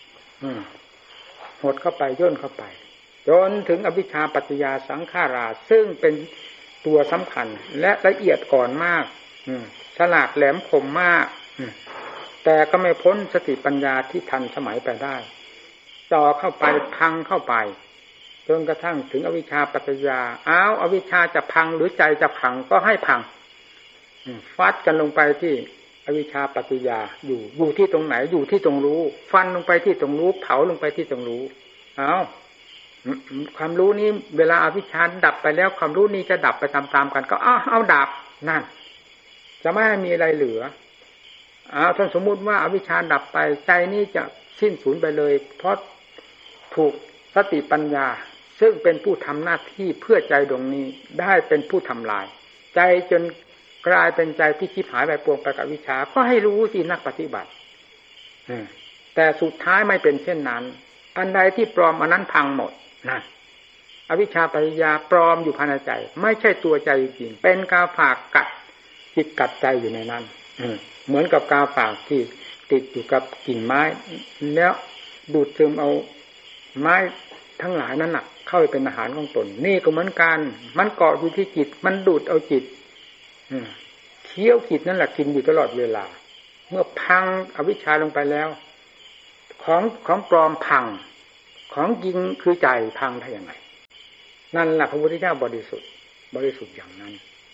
S1: หดเข้าไปย่นเข้าไปจนถึงอวิชชาปัจจยาสังขาราซึ่งเป็นตัวสำคัญและละเอียดอ่อนมากฉลาดแหลมคมมากแต่ก็ไม่พ้นสติปัญญาที่ทันสมัยไปได้จ่อเข้าไปพังเข้าไปจนกระทั่งถึงอวิชชาปัจจยาอวิชชาจะพังหรือใจจะพังก็ให้พังฟัดกันลงไปที่อวิชชาปัจจยาอยู่ที่ตรงไหนอยู่ที่ตรงรู้ฟันลงไปที่ตรงรู้เผาลงไปที่ตรงรู้ความรู้นี้เวลาอวิชชาดับไปแล้วความรู้นี้จะดับไปตามๆกันก็เอาดับนั่นจะไม่ให้มีอะไรเหลือท่านสมมุติว่าอวิชชาดับไปใจนี้จะสิ้นสูญไปเลยเพราะถูกสติปัญญาซึ่งเป็นผู้ทำหน้าที่เพื่อใจดวงนี้ได้เป็นผู้ทำลายใจจนกลายเป็นใจที่ชิบหายไปปวงไปกับวิชาก็ให้รู้สินักปฏิบัติแต่สุดท้ายไม่เป็นเช่นนั้นอันใดที่ปลอมอันนั้นพังหมดนะอวิชชาปัจจยาปลอมอยู่ภายในใจไม่ใช่ตัวใจจริงเป็นกาฝากกัดจิตกัดใจอยู่ในนั้นเหมือนกับกาฝากที่ติดอยู่กับกิ่งไม้แล้วดูดซึมเอาไม้ทั้งหลายนั้นน่ะเข้าไปเป็นอาหารของตนนี่ก็เหมือนกันมันเกาะอยู่ที่จิตมันดูดเอาจิตเคี้ยวจิตนั่นแหละกินอยู่ตลอดเวลาเมื่อพังอวิชชาลงไปแล้วของปลอมพังของจริงคือใจพังได้ยังไงนั่นแหละพระพุทธเจ้าบริสุทธิ์อย่างนั้น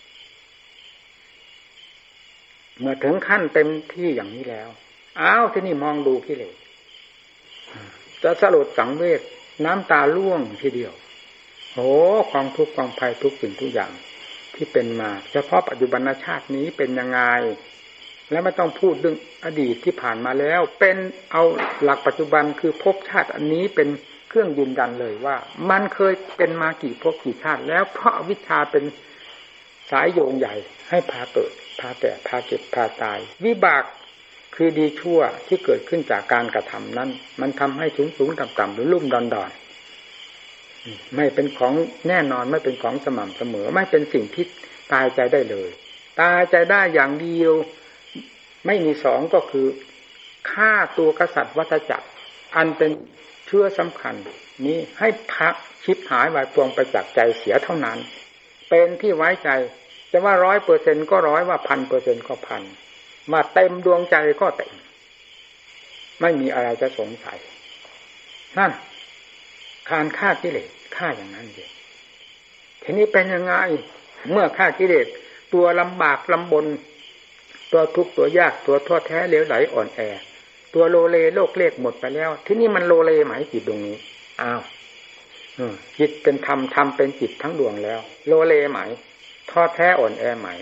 S1: เมื่อถึงขั้นเต็มที่อย่างนี้แล้วอ้าวที่นี่มองดูกิเลสจะสลดสังเวชน้ำตาร่วงทีเดียวโอ้ความทุกข์ความภัยทุกสิ่งทุกอย่างที่เป็นมาเฉพาะปัจจุบันชาตินี้เป็นยังไงแล้วไม่ต้องพูดเรื่องอดีตที่ผ่านมาแล้วเป็นเอาหลักปัจจุบันคือภพชาติอันนี้เป็นเครื่องยืนยันเลยว่ามันเคยเป็นมากี่ภพกี่ชาติแล้วเพราะอวิชชาเป็นสายโยงใหญ่ให้พาเกิดพาแก่พาเจ็บพาตายวิบากคือดีชั่วที่เกิดขึ้นจากการกระทำนั้นมันทำให้สูงต่ำหรือลุ่มดอนไม่เป็นของแน่นอนไม่เป็นของสม่ำเสมอไม่เป็นสิ่งที่ตายใจได้เลยตายใจได้อย่างเดียวไม่มีสองก็คือฆ่าตัวกษัตริย์วัฏจักรอันเป็นเชื้อสำคัญนี้ให้พักชิบหายวายปวงไปจากใจเสียเท่านั้นเป็นที่ไว้ใจจะว่า 100% ก็100ว่า 1,000% ก็ 1,000 มาเต็มดวงใจก็เต็มไม่มีอะไรจะสงสัยนั่นการฆ่ากิเลสฆ่าอย่างนั้นเองทีนี้เป็นยังไงเมื่อฆ่ากิเลสตัวลำบากลำบนตัวทุกข์ตัวยากตัวท้อแท้เหลวไหลอ่อนแอตัวโลเลโลกเลขหมดไปแล้วที่นี่มันโลเลไหมจิตดวงนี้อ้าวจิตเป็นธรรมเป็นจิตทั้งดวงแล้วโลเลไหมท้อแท้อ่อนแอไหม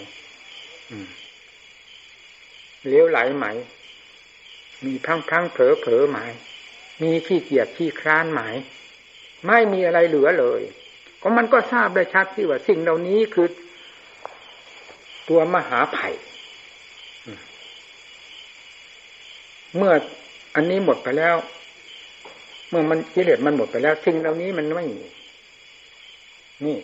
S1: เหลวไหลไหมมีพลั้งเผลอไหมมีขี้เกียจขี้คร้านไหมไม่มีอะไรเหลือเลยก็มันก็ทราบได้ชัดที่ว่าสิ่งเหล่านี้คือตัวมหาภัยเมื่ออันนี้หมดไปแล้วเมื่อมันกิเลสมันหมดไปแล้วสิ่งเหล่านี้มันไม่มีนี่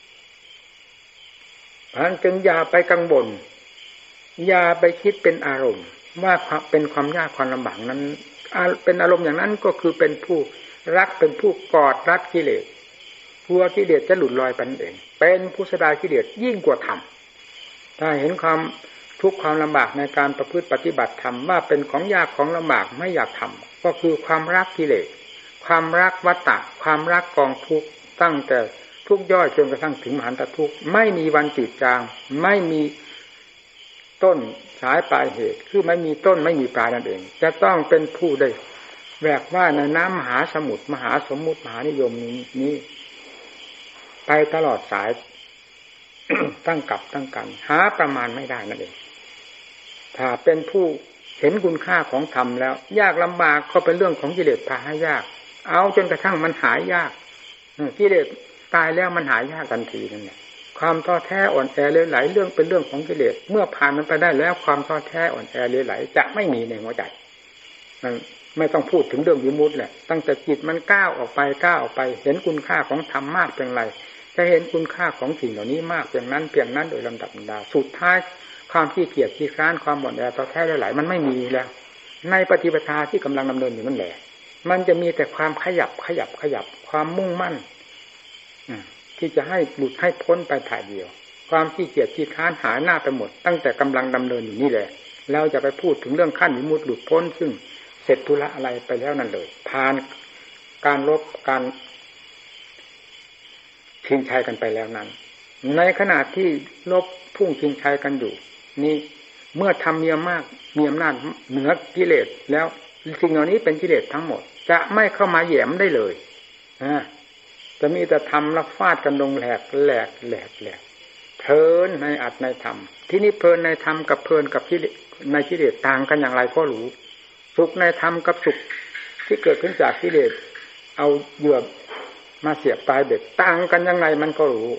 S1: เพราะฉะนั้นจึงอย่าไปกังวลอย่าไปคิดเป็นอารมณ์ว่าเป็นความยากความลำบากนั้นเป็นอารมณ์อย่างนั้นก็คือเป็นผู้รักเป็นผู้กอดรัดกิเลสกลัวกิเลสจะหลุดลอยไปนั่นเองเป็นผู้สดากิเลสยิ่งกว่าธรรมถ้าเห็นความทุกข์ความลำบากในการประพฤติปฏิบัติธรรมว่าเป็นของยากของลำบากไม่อยากทำก็คือความรักกิเลสความรักวัฏฏะความรักกองทุกข์ตั้งแต่ทุกข์ย่อยจนกระทั่งถึงมหันตทุกข์ไม่มีวันจืดจางไม่มีต้นสายปลายเหตุคือไม่มีต้นไม่มีปลายนั่นเองจะต้องเป็นผู้ได้แหวกว่ายในน้ำมหาสมุทรมหาสมมุติมหานิยมนี้ไปตลอดสาย ตั้งกับตั้งกันหาประมาณไม่ได้นั่นเองถ้าเป็นผู้เห็นคุณค่าของธรรมแล้วยากลำบากก็เป็นเรื่องของกิเลสพาให้ยากเอาจนกระทั่งมันหายยากกิเลสตายแล้วมันหายยากทันทีนั่นแหละความท้อแท้อ่อนแอเลวไหลเรื่องเป็นเรื่องของกิเลสเมื่อผ่านมันไปได้แล้วความท้อแท้อ่อนแอเลวไหลจะไม่มีในหัวใจมันไม่ต้องพูดถึงเรื่องวิมุตติแหละตั้งแต่จิตมันก้าวออกไปเห็นคุณค่าของธรรมมากเพียงไรจะเห็นคุณค่าของสิ่งเหล่านี้มากเพียงนั้นโดยลำดับสุดท้ายความขี้เกียจขี้คร้านความอ่อนแอท้อแท้เลวไหลมันไม่มีแล้วในปฏิปทาที่กำลังดำเนินอยู่นั่นแหละมันจะมีแต่ความขยับความมุ่งมั่นที่จะให้หลุดให้พ้นไปถ่ายเดียวความขี้เกียจขี้คร้านหายหน้าไปหมดตั้งแต่กำลังดำเนินอยู่นี่แหละเราจะไปพูดถึงเรื่องขั้นวิมุตติหลุดพ้นซึ่งเสร็จธุระอะไรไปแล้วนั่นเลยผ่านการลบการชิงชัยกันไปแล้วนั้นในขณะที่ลบพุ่งชิงชัยกันอยู่นี่เมื่อทำมีอำนาจเหนือกิเลสแล้วสิ่งเหล่านี้เป็นกิเลสทั้งหมดจะไม่เข้ามาแหยมได้เลยจะมีแต่ทำแล้วฟาดกันลงแหลกเพลินในอัตในธรรมที่นี่เพลินในธรรมกับเพลินกับในกิเลสต่างกันอย่างไรก็รู้สุขในธรรมกับสุขที่เกิดขึ้นจากกิเลสเอาเหยื่อมาเสียบปลายเบ็ดต่างกันยังไงมันก็รู้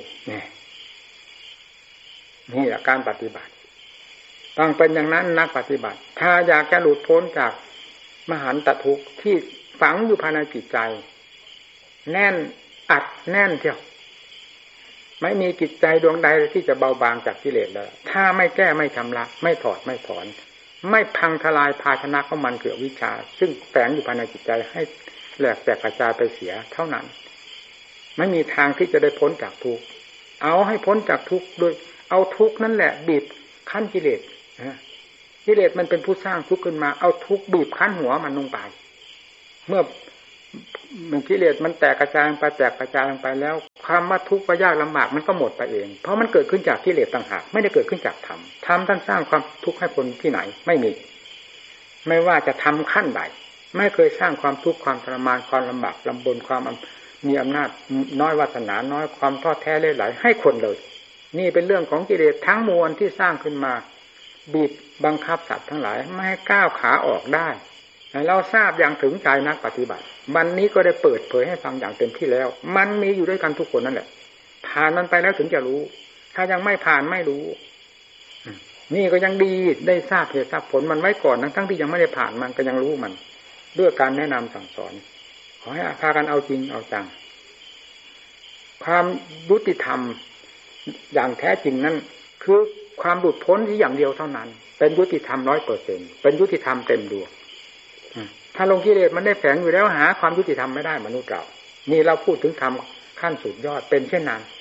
S1: นี่แหละการปฏิบัติต้องเป็นอย่างนั้นนักปฏิบัติถ้าอยากจะหลุดพ้นจากมหันตทุกข์ที่ฝังอยู่ภายในจิตใจแน่นอัดแน่นเที่ยวไม่มีจิตใจดวงใดที่จะเบาบางจากกิเลสแล้วถ้าไม่แก้ไม่ชำระไม่ถอดไม่ถอนไม่พังทลายภาชนะของมันคือวิชาซึ่งแฝงอยู่ภายในจิตใจให้แหลกแตกกระจายไปเสียเท่านั้นไม่มีทางที่จะได้พ้นจากทุกข์เอาให้พ้นจากทุกข์ด้วยเอาทุกข์นั่นแหละบีบคั้นกิเลสกิเลสมันเป็นผู้สร้างทุกข์ขึ้นมาเอาทุกข์บีบคั้นหัวมันลงไปเมื่อมันกิเลสมันแตกกระจายไปแตกกระจายลงไปแล้วความว่าทุกข์ว่ายากลำบากมันก็หมดไปเองเพราะมันเกิดขึ้นจากกิเลสต่างหากไม่ได้เกิดขึ้นจากธรรมธรรมท่านสร้างความทุกข์ให้คนที่ไหนไม่มีไม่ว่าจะทำขั้นใดไม่เคยสร้างความทุกข์ความทรมานความลำบากลำบนความมีอำนาจน้อยวาสนาน้อยความท้อแท้เลื่อยไหลให้คนเลยนี่เป็นเรื่องของกิเลสทั้งมวลที่สร้างขึ้นมาบีบบังคับสัตว์ทั้งหลายไม่ให้ก้าวขาออกได้เราทราบอย่างถึงใจนักปฏิบัติวันนี้ก็ได้เปิดเผยให้ฟังอย่างเต็มที่แล้วมันมีอยู่ด้วยกันทุกคนนั่นแหละผ่านมันไปแล้วถึงจะรู้ถ้ายังไม่ผ่านไม่รู้นี่ก็ยังดีได้ทราบเหตุทราบผลมันไว้ก่อนทั้งที่ยังไม่ได้ผ่านมันก็ยังรู้มันด้วยการแนะนำสั่งสอนขอให้พากันเอาจริงเอาจังความยุติธรรมอย่างแท้จริงนั้นคือความหลุดพ้นที่อย่างเดียวเท่านั้นเป็นยุติธรรม 100% เป็นยุติธรรมเต็มดวงถ้าลงกิเลสมันได้แฝงอยู่แล้วหาความยุติธรรมไม่ได้มนุษย์เรานี่เราพูดถึงธรรมขั้นสุดยอดเป็นเช่นนั้น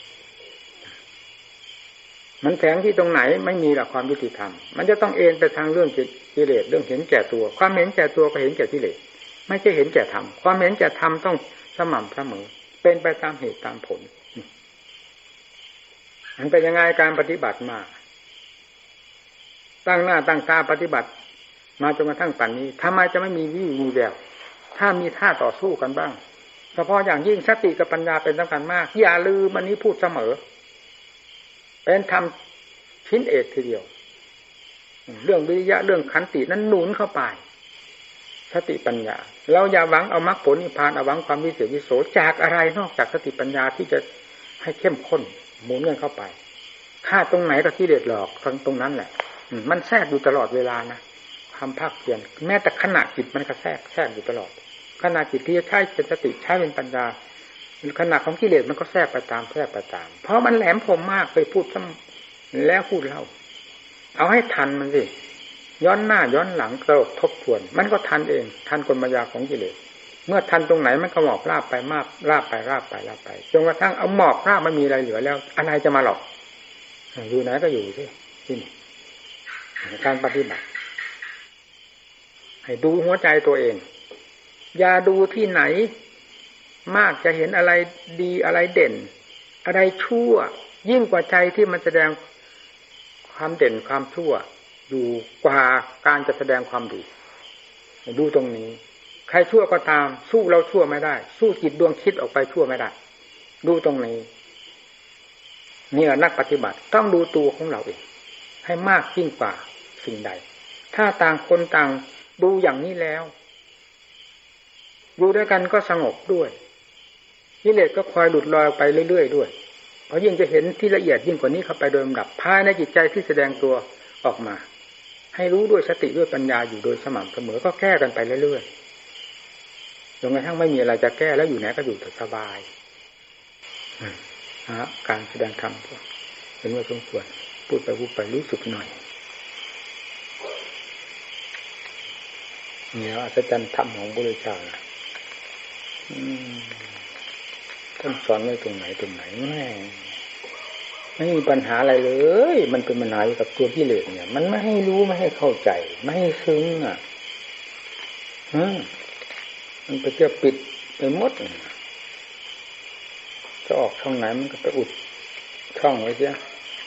S1: มันแฝงที่ตรงไหนไม่มีหลักความยุติธรรมมันจะต้องเอ็นไปทางเรื่องกิเลสเรื่องเห็นแก่ตัวความเห็นแก่ตัวก็เห็นแก่กิเลสไม่ใช่เห็นแก่ธรรมความเห็นแก่ธรรมต้องสม่ำเสมอเป็นไปตามเหตุตามผลมันเป็นยังไงการปฏิบัติมาตั้งหน้าตั้งตาปฏิบัติมาจนกระทั่งป่านนี้ทำไมจะไม่มีวี่มีแววถ้ามีท่าต่อสู้กันบ้างเฉพาะอย่างยิ่งสติกับปัญญาเป็นสำคัญมากอย่าลืมมันนี้พูดเสมอเป็นธรรมชิ้นเอกทีเดียวเรื่องวิริยะเรื่องขันตินั้นหนุนเข้าไปสติปัญญาเราอย่าหวังเอามรรคผลนิพพานเอาหวังความวิเศษวิโสจากอะไรนอกจากสติปัญญาที่จะให้เข้มข้นหมุนเงินเข้าไปฆ่าตรงไหนก็กิเลสหลอกตรงนั้นแหละมันแทรกอยู่ตลอดเวลานะความภาคเพียรแม้แต่ขณะจิตมันก็แทรกอยู่ตลอดขณะจิตที่ใช้เป็นสติใช้เป็นปัญญาขณะของกิเลสมันก็แทรกไปตามเพราะมันแหลมคมมากไปพูดซ้ำแล้วพูดเล่าเอาให้ทันมันสิย้อนหน้าย้อนหลังกระโดดทบทวนมันก็ทันเองทันกลมายาของกิเลสเมื่อทันตรงไหนมันก็หมอบราบไปมากราบไปจนกระทั่งเอาหมอบราบไม่มีอะไรเหลือแล้วอะไรจะมาหลอกอยู่ไหนก็อยู่ที่นี่การปฏิบัติให้ดูหัวใจตัวเองอย่าดูที่ไหนมากจะเห็นอะไรดีอะไรเด่นอะไรชั่วยิ่งกว่าใจที่มันแสดงความเด่นความชั่วอยู่กว่าการจะแสดงความดีดูตรงนี้ใครชั่วก็ตามสู้เราชั่วไม่ได้สู้จิตดวงคิดออกไปชั่วไม่ได้ดูตรงนี้เนี่ยนักปฏิบัติต้องดูตัวของเราเองให้มากยิ่งกว่าสิ่งใดถ้าต่างคนต่างดูอย่างนี้แล้วอยู่ด้วยกันก็สงบด้วยกิเลสก็คอยหลุดลอยไปเรื่อยๆด้วยเพราะยิ่งจะเห็นที่ละเอียดยิ่งกว่านี้เข้าไปโดยลำดับภายในจิตใจที่แสดงตัวออกมาให้รู้ด้วยสติด้วยปัญญาอยู่โดยสม่ำเสมอก็แก้กันไปเรื่อยๆจนกระทั่งไม่มีอะไรจะแก้แล้วอยู่ไหนก็อยู่สบายการแสดงธรรมเป็นว่าสมควรพูดไปรู้สึกหน่อยเนี่ยอัศจรรย์ธรรมของพระพุทธเจ้าท่านสอนไว้ตรงไหนไม่มีปัญหาอะไรเลยมันเป็นปัญหาอยู่กับตัวกิเลสเนี่ยมันไม่ให้รู้ไม่ให้เข้าใจไม่ให้ซึ้งมันไปเที่ยวปิดไปหมดจะออกช่องไหนมันก็ไปอุดช่องไว้เสีย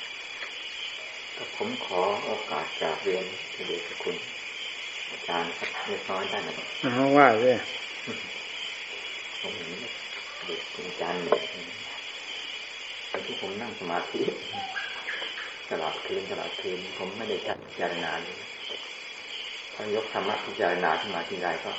S2: ผมขอโอกาสจากเรียนเดชคุณอาจารย์ครับเล็กน้อยได้ไหม
S1: ว่าเลย
S2: ผมเห็นเด็กอาจารย์เนี่ยตอนที่ผมนั่งสมาธิตลอดคืนผมไม่ได้จัดพิจารณาเลยพอยกธรรมะพิจารณาขึ้นมาทีไรก็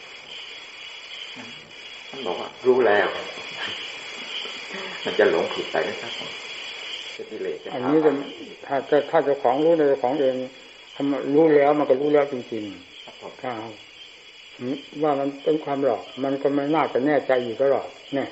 S2: ท่านบอกว่ารู้แล้วมันจะหลงผิดไปนะครับ
S1: อันนี้ถ้าเจ้าของรู้ในเจ้าของเองรู้แล้วมันก็รู้แล้วจริงๆถ้าว่ามันเป็นความหลอกมันก็ไม่น่าจะแน่ใจอยู่ตลอดเนี่ย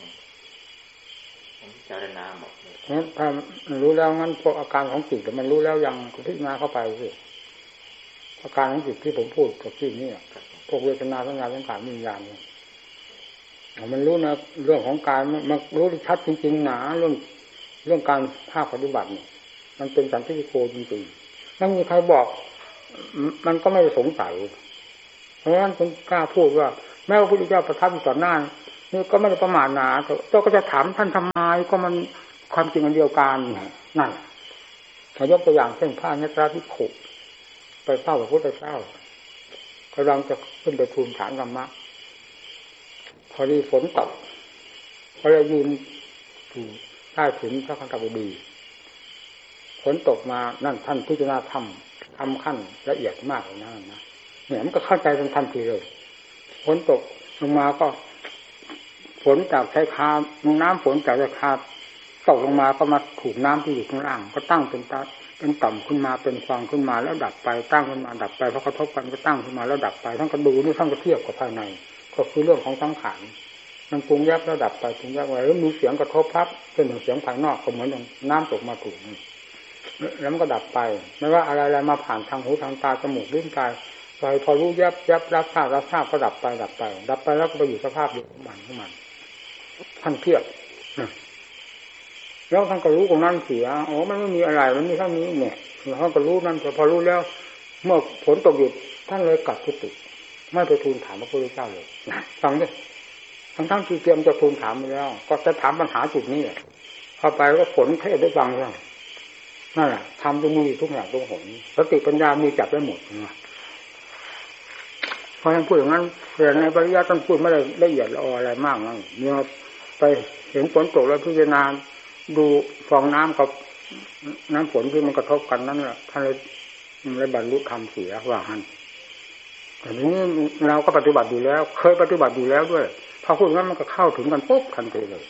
S2: พิจารณาหมด
S1: ถ้ารู้แล้วงั้นพวกอาการของจิตมันรู้แล้วยังพิจารณาเข้าไปสิอาการของจิตที่ผมพูดกับที่นี่พวกเวทนาสัญญาสังขารวิญญาณเนี่ยมันรู้นะเรื่องของกายมันรู้ชัดจริงๆหนาเรื่องการภาคปฏิบัติเนี่ยมันเป็นสันติโกจริงๆถ้ามีใครบอกมันก็ไม่สงสัยเพราะฉะนั้นผมกล้าพูดว่าแม้ว่าพระพุทธเจ้าประทับอยู่ต่อหน้านี่ก็ไม่ได้ประมาทหนาเจ้าก็จะถามท่านทำไมก็มันความจริงอันเดียวกันนั่นถ้ายกตัวอย่างเช่นพระเนตรภิกขุไปเฝ้าพระพุทธเจ้ากำลังจะขึ้นไปทูลถามธรรมะพอดีฝนตกก็เลยยืนอยู่ใต้ถุนพระคันธบดีฝนตกมานั่นท่านพิจารณาธรรมทำขั้นละเอียดมากเลยนะเนี่ยมันก็เข้าใจทันทีเลยฝนตกลงมาก็ฝนจากชายคาน้ำฝนจากชายคาตกลงมาก็มาถูกน้ำที่อยู่ข้างล่างก็ตั้งเป็นต่ำขึ้นมาเป็นฟองขึ้นมาแล้วดับไปตั้งขึ้นมาดับไปพอกระทบกันก็ตั้งขึ้นมาแล้วดับไปทั้งกระดูนี่ทั้งกระเทียบกับภายในก็คือเรื่องของสังขารมันปรุงยับแล้วดับไปปรุงยับไว้แล้วมีเสียงกระทบพับเป็นเสียงภายนอกก็เหมือนน้ำตกมาถูกแล้วมันก็ดับไปไม่ว่าอะไรๆมาผ่านทางหูทางตาจมูกลิ้นกายใจพอรู้ยับรับทราบก็ดับไปแล้วก็ไปอยู่สภาพเดียวของมันท่านเทียบแล้วท่านก็รู้ตรงนั้นเสียมันไม่มีอะไรมันมีเท่านี้เนี่ยท่านก็รู้นั่นแต่พอรู้แล้วเมื่อฝนตกหยุดท่านเลยกลับกุฏิไม่ไปทูลถามพระพุทธเจ้าเลยฟังดิทั้งที่เตรียมจะทูลถามไปแล้วก็จะถามปัญหาจุดนี้เข้าไปก็ฝนเทศได้ฟังแล้วนั่นแหละทำตรงนี้ทุกอย่างตรงหนสติปัญญามีจับได้หมดเพราะฉะนั้นพูดอย่างนั้นเพื่อในปริยัติท่านพูดไม่ได้ละเอียดละอออะไรมากนั่นเมื่อไปเห็นฝนตกแล้วพิจารณาดูฟองน้ำกับน้ำฝนที่มันกระทบกันนั่นแหละท่านเลยบรรลุธรรมเสียว่างั้นแต่นี้เราก็ปฏิบัติอยู่แล้วเคยปฏิบัติอยู่แล้วด้วยพอพูดงั้นมันก็เข้าถึงกันปุ๊บทันทีเลย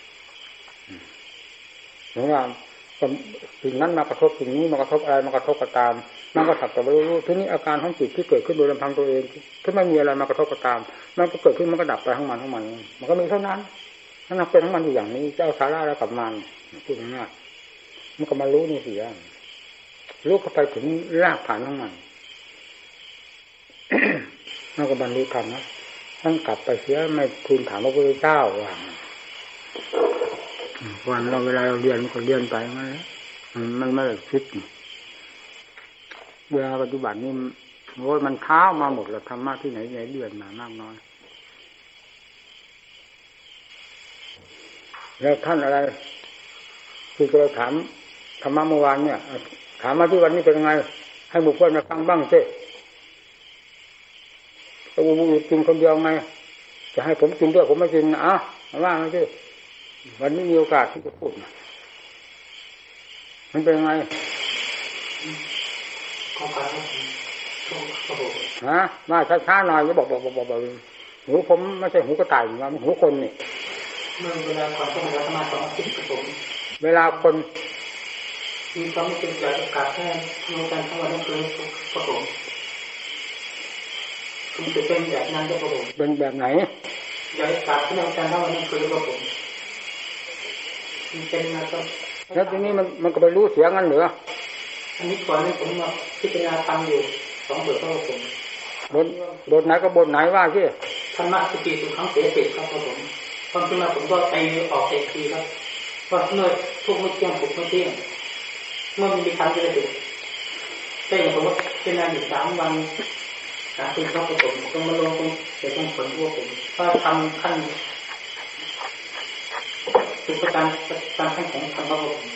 S1: เหมือนว่าสิ่งนั้นมากระทบสิ่งนี้มากระทบอะไรมากระทบก็ตามมันก็สักแต่ว่ารู้ทีนี้อาการของจิตที่เกิดขึ้นโดยลำพังตัวเองถ้าไม่มีอะไรมากระทบก็ตามมันก็เกิดขึ้นมันก็ดับไปทั้งมันมันก็มีเท่านั้นนั่นเป็นของมันอยู่อย่างนี้เจ้าสาระแล้วกับมันพูดง่ายๆมันก็มารู้นี่เสียรู้เข้าไปถึงรากฐานของมันมันก็บรรลุธรรมนะต้องกลับไปเสียไม่ทูลถามพระพุทธเจ้าว่าวันเราเวลาเราเรียนมันก็เรียนไปมันไม่ได้คิดเวลาปฏิบัตินี่มันเท้ามาหมดแล้วธรรมะที่ไหนเรียนมามากน้อยแล้วท่านอะไรที่เราถามธรรมะเมื่อวานเนี่ยถามมาที่วันนี้เป็นยังไงให้หมู่เพื่อนมาฟังบ้างสิตัวบุญกินคนเดียวไงจะให้ผมกินด้วยผมไม่กินว่าไงสิวันนี้มีโอกาสที่จะพูดมันเป็นยังไงมาช้าๆหน่อยก็บอกหูผมไม่ใช่หูกระต่ายนะหูคนนี่
S3: เวลาก่อนต้องรับมา2 อาทิตย์ครับผม
S1: เวลาคน
S3: มีความไม่เป็นใจโอกาสแค่ทำการทั้งวันทั้งคืนครับผมคุณจะเป็นแบบนั้นครับผม
S1: เป็นแบบไหน
S3: อยากกลับทำการทั้งวันทั้งคืนครับผมเป็นมาก็
S1: แล้วทีนี้มันก็ไปรู้เสียงั้นเหรอ
S3: อันนี้ก่อนนี้ผมมาพิจารณาทำอยู่2 บทครับผม
S1: บทไหนก็บทไหนว่าสิ
S3: ธรรมะสติสุขังเสติครับผมความจริงผมก็ไปออกเอกทีครับเพราะเมื่อทุกเมื่อเที่ยงผมไม่เที่ยงเมื่อมีทางจะได้ดูแต่อย่างผมว่าเป็นงานอยู่3 วันคุณครับผมต้องมาลงตรงเดี๋ยวต้องผลว่าผมก็ทำขั้นสุขการขั้นของทางพระองค์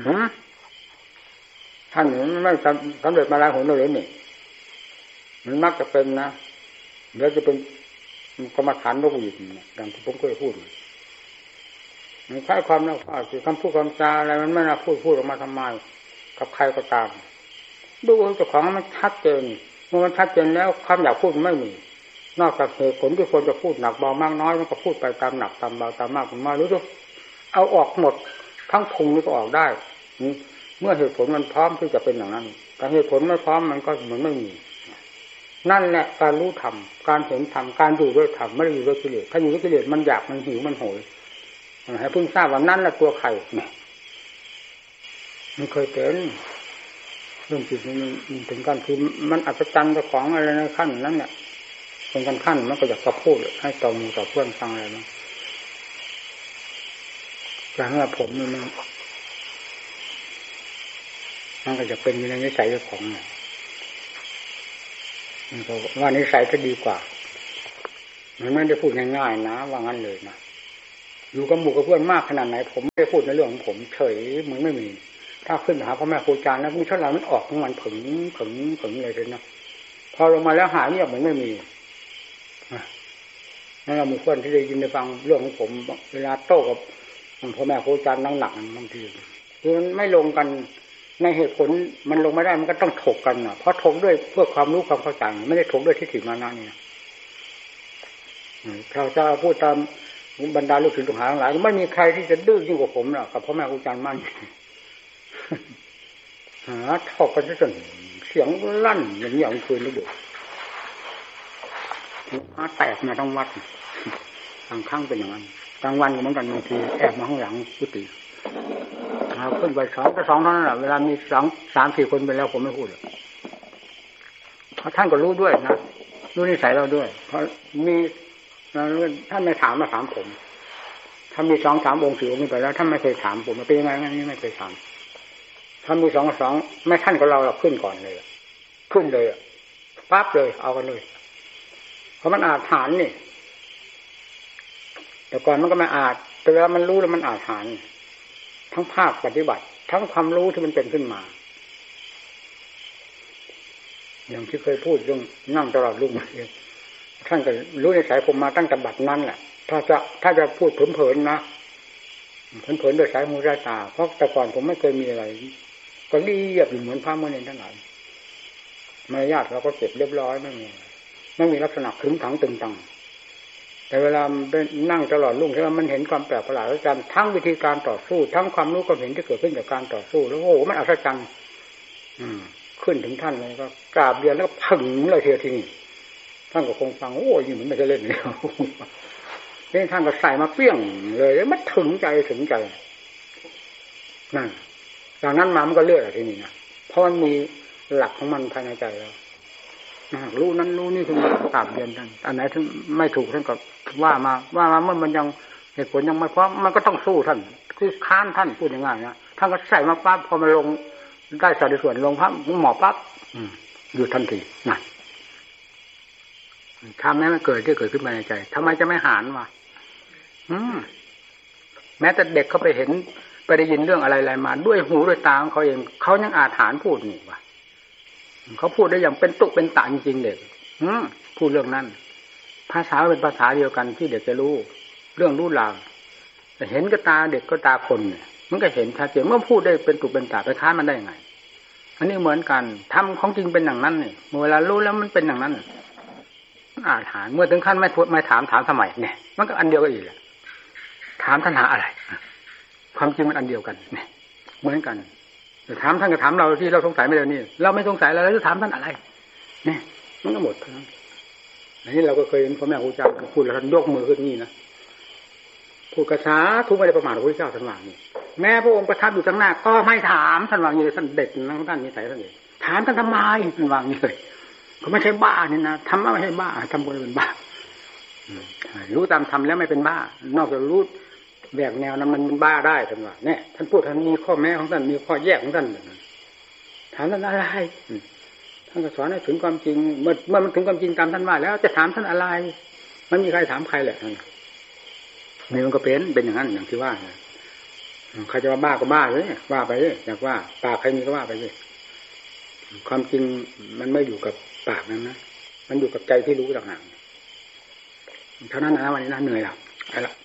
S1: ท่านไม่สำเร็จมาแล้วหนเลยนี่มันมักจะเป็นนะเดี๋ยวจะเป็นกรรมฐานโลกอีกดังที่ผมเคยพูดมันใช้ความน่าฟังคือคำพูดคำจาอะไรมันไม่น่าพูดออกมาทำไมกับใครก็ตามดูเจ้าของมันชัดเจนเมื่อมันชัดเจนแล้วคำอยากพูดไม่มีนอกจากเหตุผลที่ควรจะพูดหนักเบามากน้อยมันก็พูดไปตามหนักตามเบาตามมากตามน้อยหรือจะเอาออกหมดทั้งพุงนี่ก็ออกได้เมื่อเหตุผลมันพร้อมที่จะเป็นอย่างนั้นแต่เหตุผลไม่พร้อมมันก็เหมือนไม่มีนั่นแหละการรู้ธรรมการเห็นธรรมการอยู่ด้วยธรรมไม่ได้อยู่ด้วยกิเลสถ้าอยู่ด้วยกิเลสมันอยากมันหิวมันโหยให้เพิ่งทราบว่านั่นแหละตัวใครเนี่ยมันเคยเป็นเรื่องจิตมันถึงกันคือมันอัศจรรย์กับของอะไรในขั้นนั้นเนี่ยเป็นกันขั้นมันก็อยากจะพูดให้ต่อมือต่อเพื่อนฟังอะไรนะการว่าผมนี่มันก็จะเป็นในนิสัยของมันก็ว่านิสัยก็ดีกว่ามันไม่ได้พูดง่ายๆนะว่างั้นเลยนะอยู่กับหมู่กับเพื่อนมากขนาดไหนผมไม่ได้พูดในเรื่องของผมเฉยเหมือนไม่มีถ้าขึ้นหาพ่อแม่ครูอาจารย์แล้วมีเท่าไหร่มันออกของมันผึ่งเลยเลยนะพอลงมาแล้วหายเงียบเหมือนไม่มีนั่นเรามีเพื่อนที่ได้ยินได้ฟังเรื่องของผมเวลาโต้กับพ่อแม่ครูอาจารย์หนักๆบางทีคือมันไม่ลงกันในเหตุผลมันลงไม่ได้มันก็ต้องถกกันนะเพราะถกด้วยเพื่อความรู้ความเข้าใจไม่ได้ถกด้วยทิฏฐิมานะนี่เราจะพูดตามบรรดาลูกศิษย์ลูกหาทั้งหลายไม่มีใครที่จะดื้อยิ่งกว่าผมหรอกกับพ่อแม่ครูอาจารย์มั่นถกกันจนเสียงลั่นอย่างนี้เอาคืนแล้วดูแตกมาทั้งวัดบางครั้งเป็นอย่างนั้นกลางวันก็เหมือนกันบางทีแอบมาข้างหลังกุฏิขึ้นไป2 ต่อ 2เท่านั้นแหละเวลามี3-4 คนไปแล้วผมไม่พูดเพราะท่านก็รู้ด้วยนะรู้นิสัยเราด้วยเพราะมีท่านไม่ถามมาถามผมถ้ามี2-3 องค์ 4 องค์ไปแล้วท่านไม่เคยถามผมเป็นยังไงนี่ไม่เคยถามถ้ามี2 ไม่ท่านกับเราขึ้นก่อนเลยขึ้นเลยปั๊บเลยเอากันเลยเพราะมันอาถรรพ์นี่แต่ก่อนมันก็ไม่อาจแต่เวลามันรู้แล้วมันอาถรรพ์ทั้งภาคปฏิบัติทั้งความรู้ที่มันเป็นขึ้นมาอย่างที่เคยพูดเรื่องนั่งตลอดรุ่งท่านก็รู้ในสายผมมาตั้งแต่บัดนั้นแหละถ้าจะพูดเผินๆนะเผินๆโดยสายหูสายตาเพราะแต่ก่อนผมไม่เคยมีอะไรก็เรียบเหมือนพระเมื่อเนรทั้งหลายมารยาทเราก็เก็บเรียบร้อยไม่มีลักษณะขึงขังตึงตังแต่เวลานั่งตลอดรุ่งใช่ไหมมันเห็นความแปลกประหลาดอัศจรรย์ทั้งวิธีการต่อสู้ทั้งความรู้ความเห็นที่เกิดขึ้นจากการต่อสู้แล้วโอ้โหมันอัศจรรย์ขึ้นถึงท่านเลยก็กราบเรียนแล้วก็ผึ่งเลยทีนี้ท่านก็คงฟังโอ้ยมันไม่ใช่เล่นเลยนี่ท่านก็ใส่มาเปี้ยงเลยแล้วมันถึงใจนั่นจากนั้นมามันก็เลื่อนทีนี้นะเพราะมันมีหลักของมันภายในใจแล้วรู้นั้นรู้นี่คือมันตามเรียนท่านอันไหนถึงไม่ถูกท่านก็ว่ามาเมื่อมันยังเหตุผลยังไม่พร้อมมันก็ต้องสู้ท่านคือค้านท่านพูดง่ายๆนะท่านก็ใส่มาปั๊บพอมาลงได้สัดส่วนลงพับหมอปั๊บหยุดทันทีนั่นทำให้มันเกิดขึ้นมาในใจทำไมจะไม่หารวะแม้แต่เด็กเขาไปเห็นไปได้ยินเรื่องอะไรมาด้วยหูด้วยตาของเขาเองเขายังอาถรรพ์พูดนี่วะเขาพูดได้อย่างเป็นตุเป็นตะจริงๆเด็กพูดเรื่องนั้นภาษาเป็นภาษาเดียวกันที่เด็กจะรู้เรื่องรู้ราวแต่เห็นก็ตาเด็กก็ตาคนเนี่ยมันก็เห็นชัดเจนเมื่อพูดได้เป็นตุเป็นตะไปค้านมันได้ยังไงอันนี้เหมือนกันทำของจริงเป็นอย่างนั้นนี่เวลารู้แล้วมันเป็นอย่างนั้นอาถรรพ์เมื่อถึงขั้นไม่ถามทำไมเนี่ยมันก็อันเดียวกันอีกแหละถามท่านหาอะไรความจริงมันอันเดียวกันเนี่ยเหมือนกันแต่ถามท่านก็ถามเราที่เราสงสัยไม่ได้นี่เราไม่สงสัยแล้วจะถามท่านอะไรเนี่ยมันก็หมดเท่านั้นอันนี้เราก็เคยเห็นพ่อแม่ครูอาจารย์พูดแล้วท่านยกมือขึ้นนี่นะพูดกระช้าทุกไม่ได้ประมาทพระพุทธเจ้าท่านว่านี่แม้พระองค์ประทับอยู่ข้างหน้าก็ไม่ถามท่านว่าอย่างนี้ท่านเด็กนั่งท่านนิสัยท่านเองถามท่านทำไมท่านว่าอย่างนี้เลยก็ไม่ใช่บ้านี่นะทำไม่ใช่บ้าทำบนเป็นบ้ารู้ตามทำแล้วไม่เป็นบ้านอกจากรู้แบกแนวนั้นมันบ้าได้ท่านว่าเนี่ยท่านพูดท่านมีข้อแม้ของท่านมีข้อแยกของท่านถามท่านอะไรท่านก็สอนให้ถึงความจริงเมื่อมันถึงความจริงตามท่านว่าแล้วจะถามท่านอะไรมันมีใครถามใครแหละนี่มันก็เป็นอย่างนั้นอย่างที่ว่าใครจะว่าบ้าก็บ้าเลยว่าไปเลยอยากว่าปากใครมีก็ว่าไปเลยความจริงมันไม่อยู่กับปากนั้นนะมันอยู่กับใจที่รู้ต่างหากเท่านั้นนะวันนี้นะเหนื่อยแล้วไปละ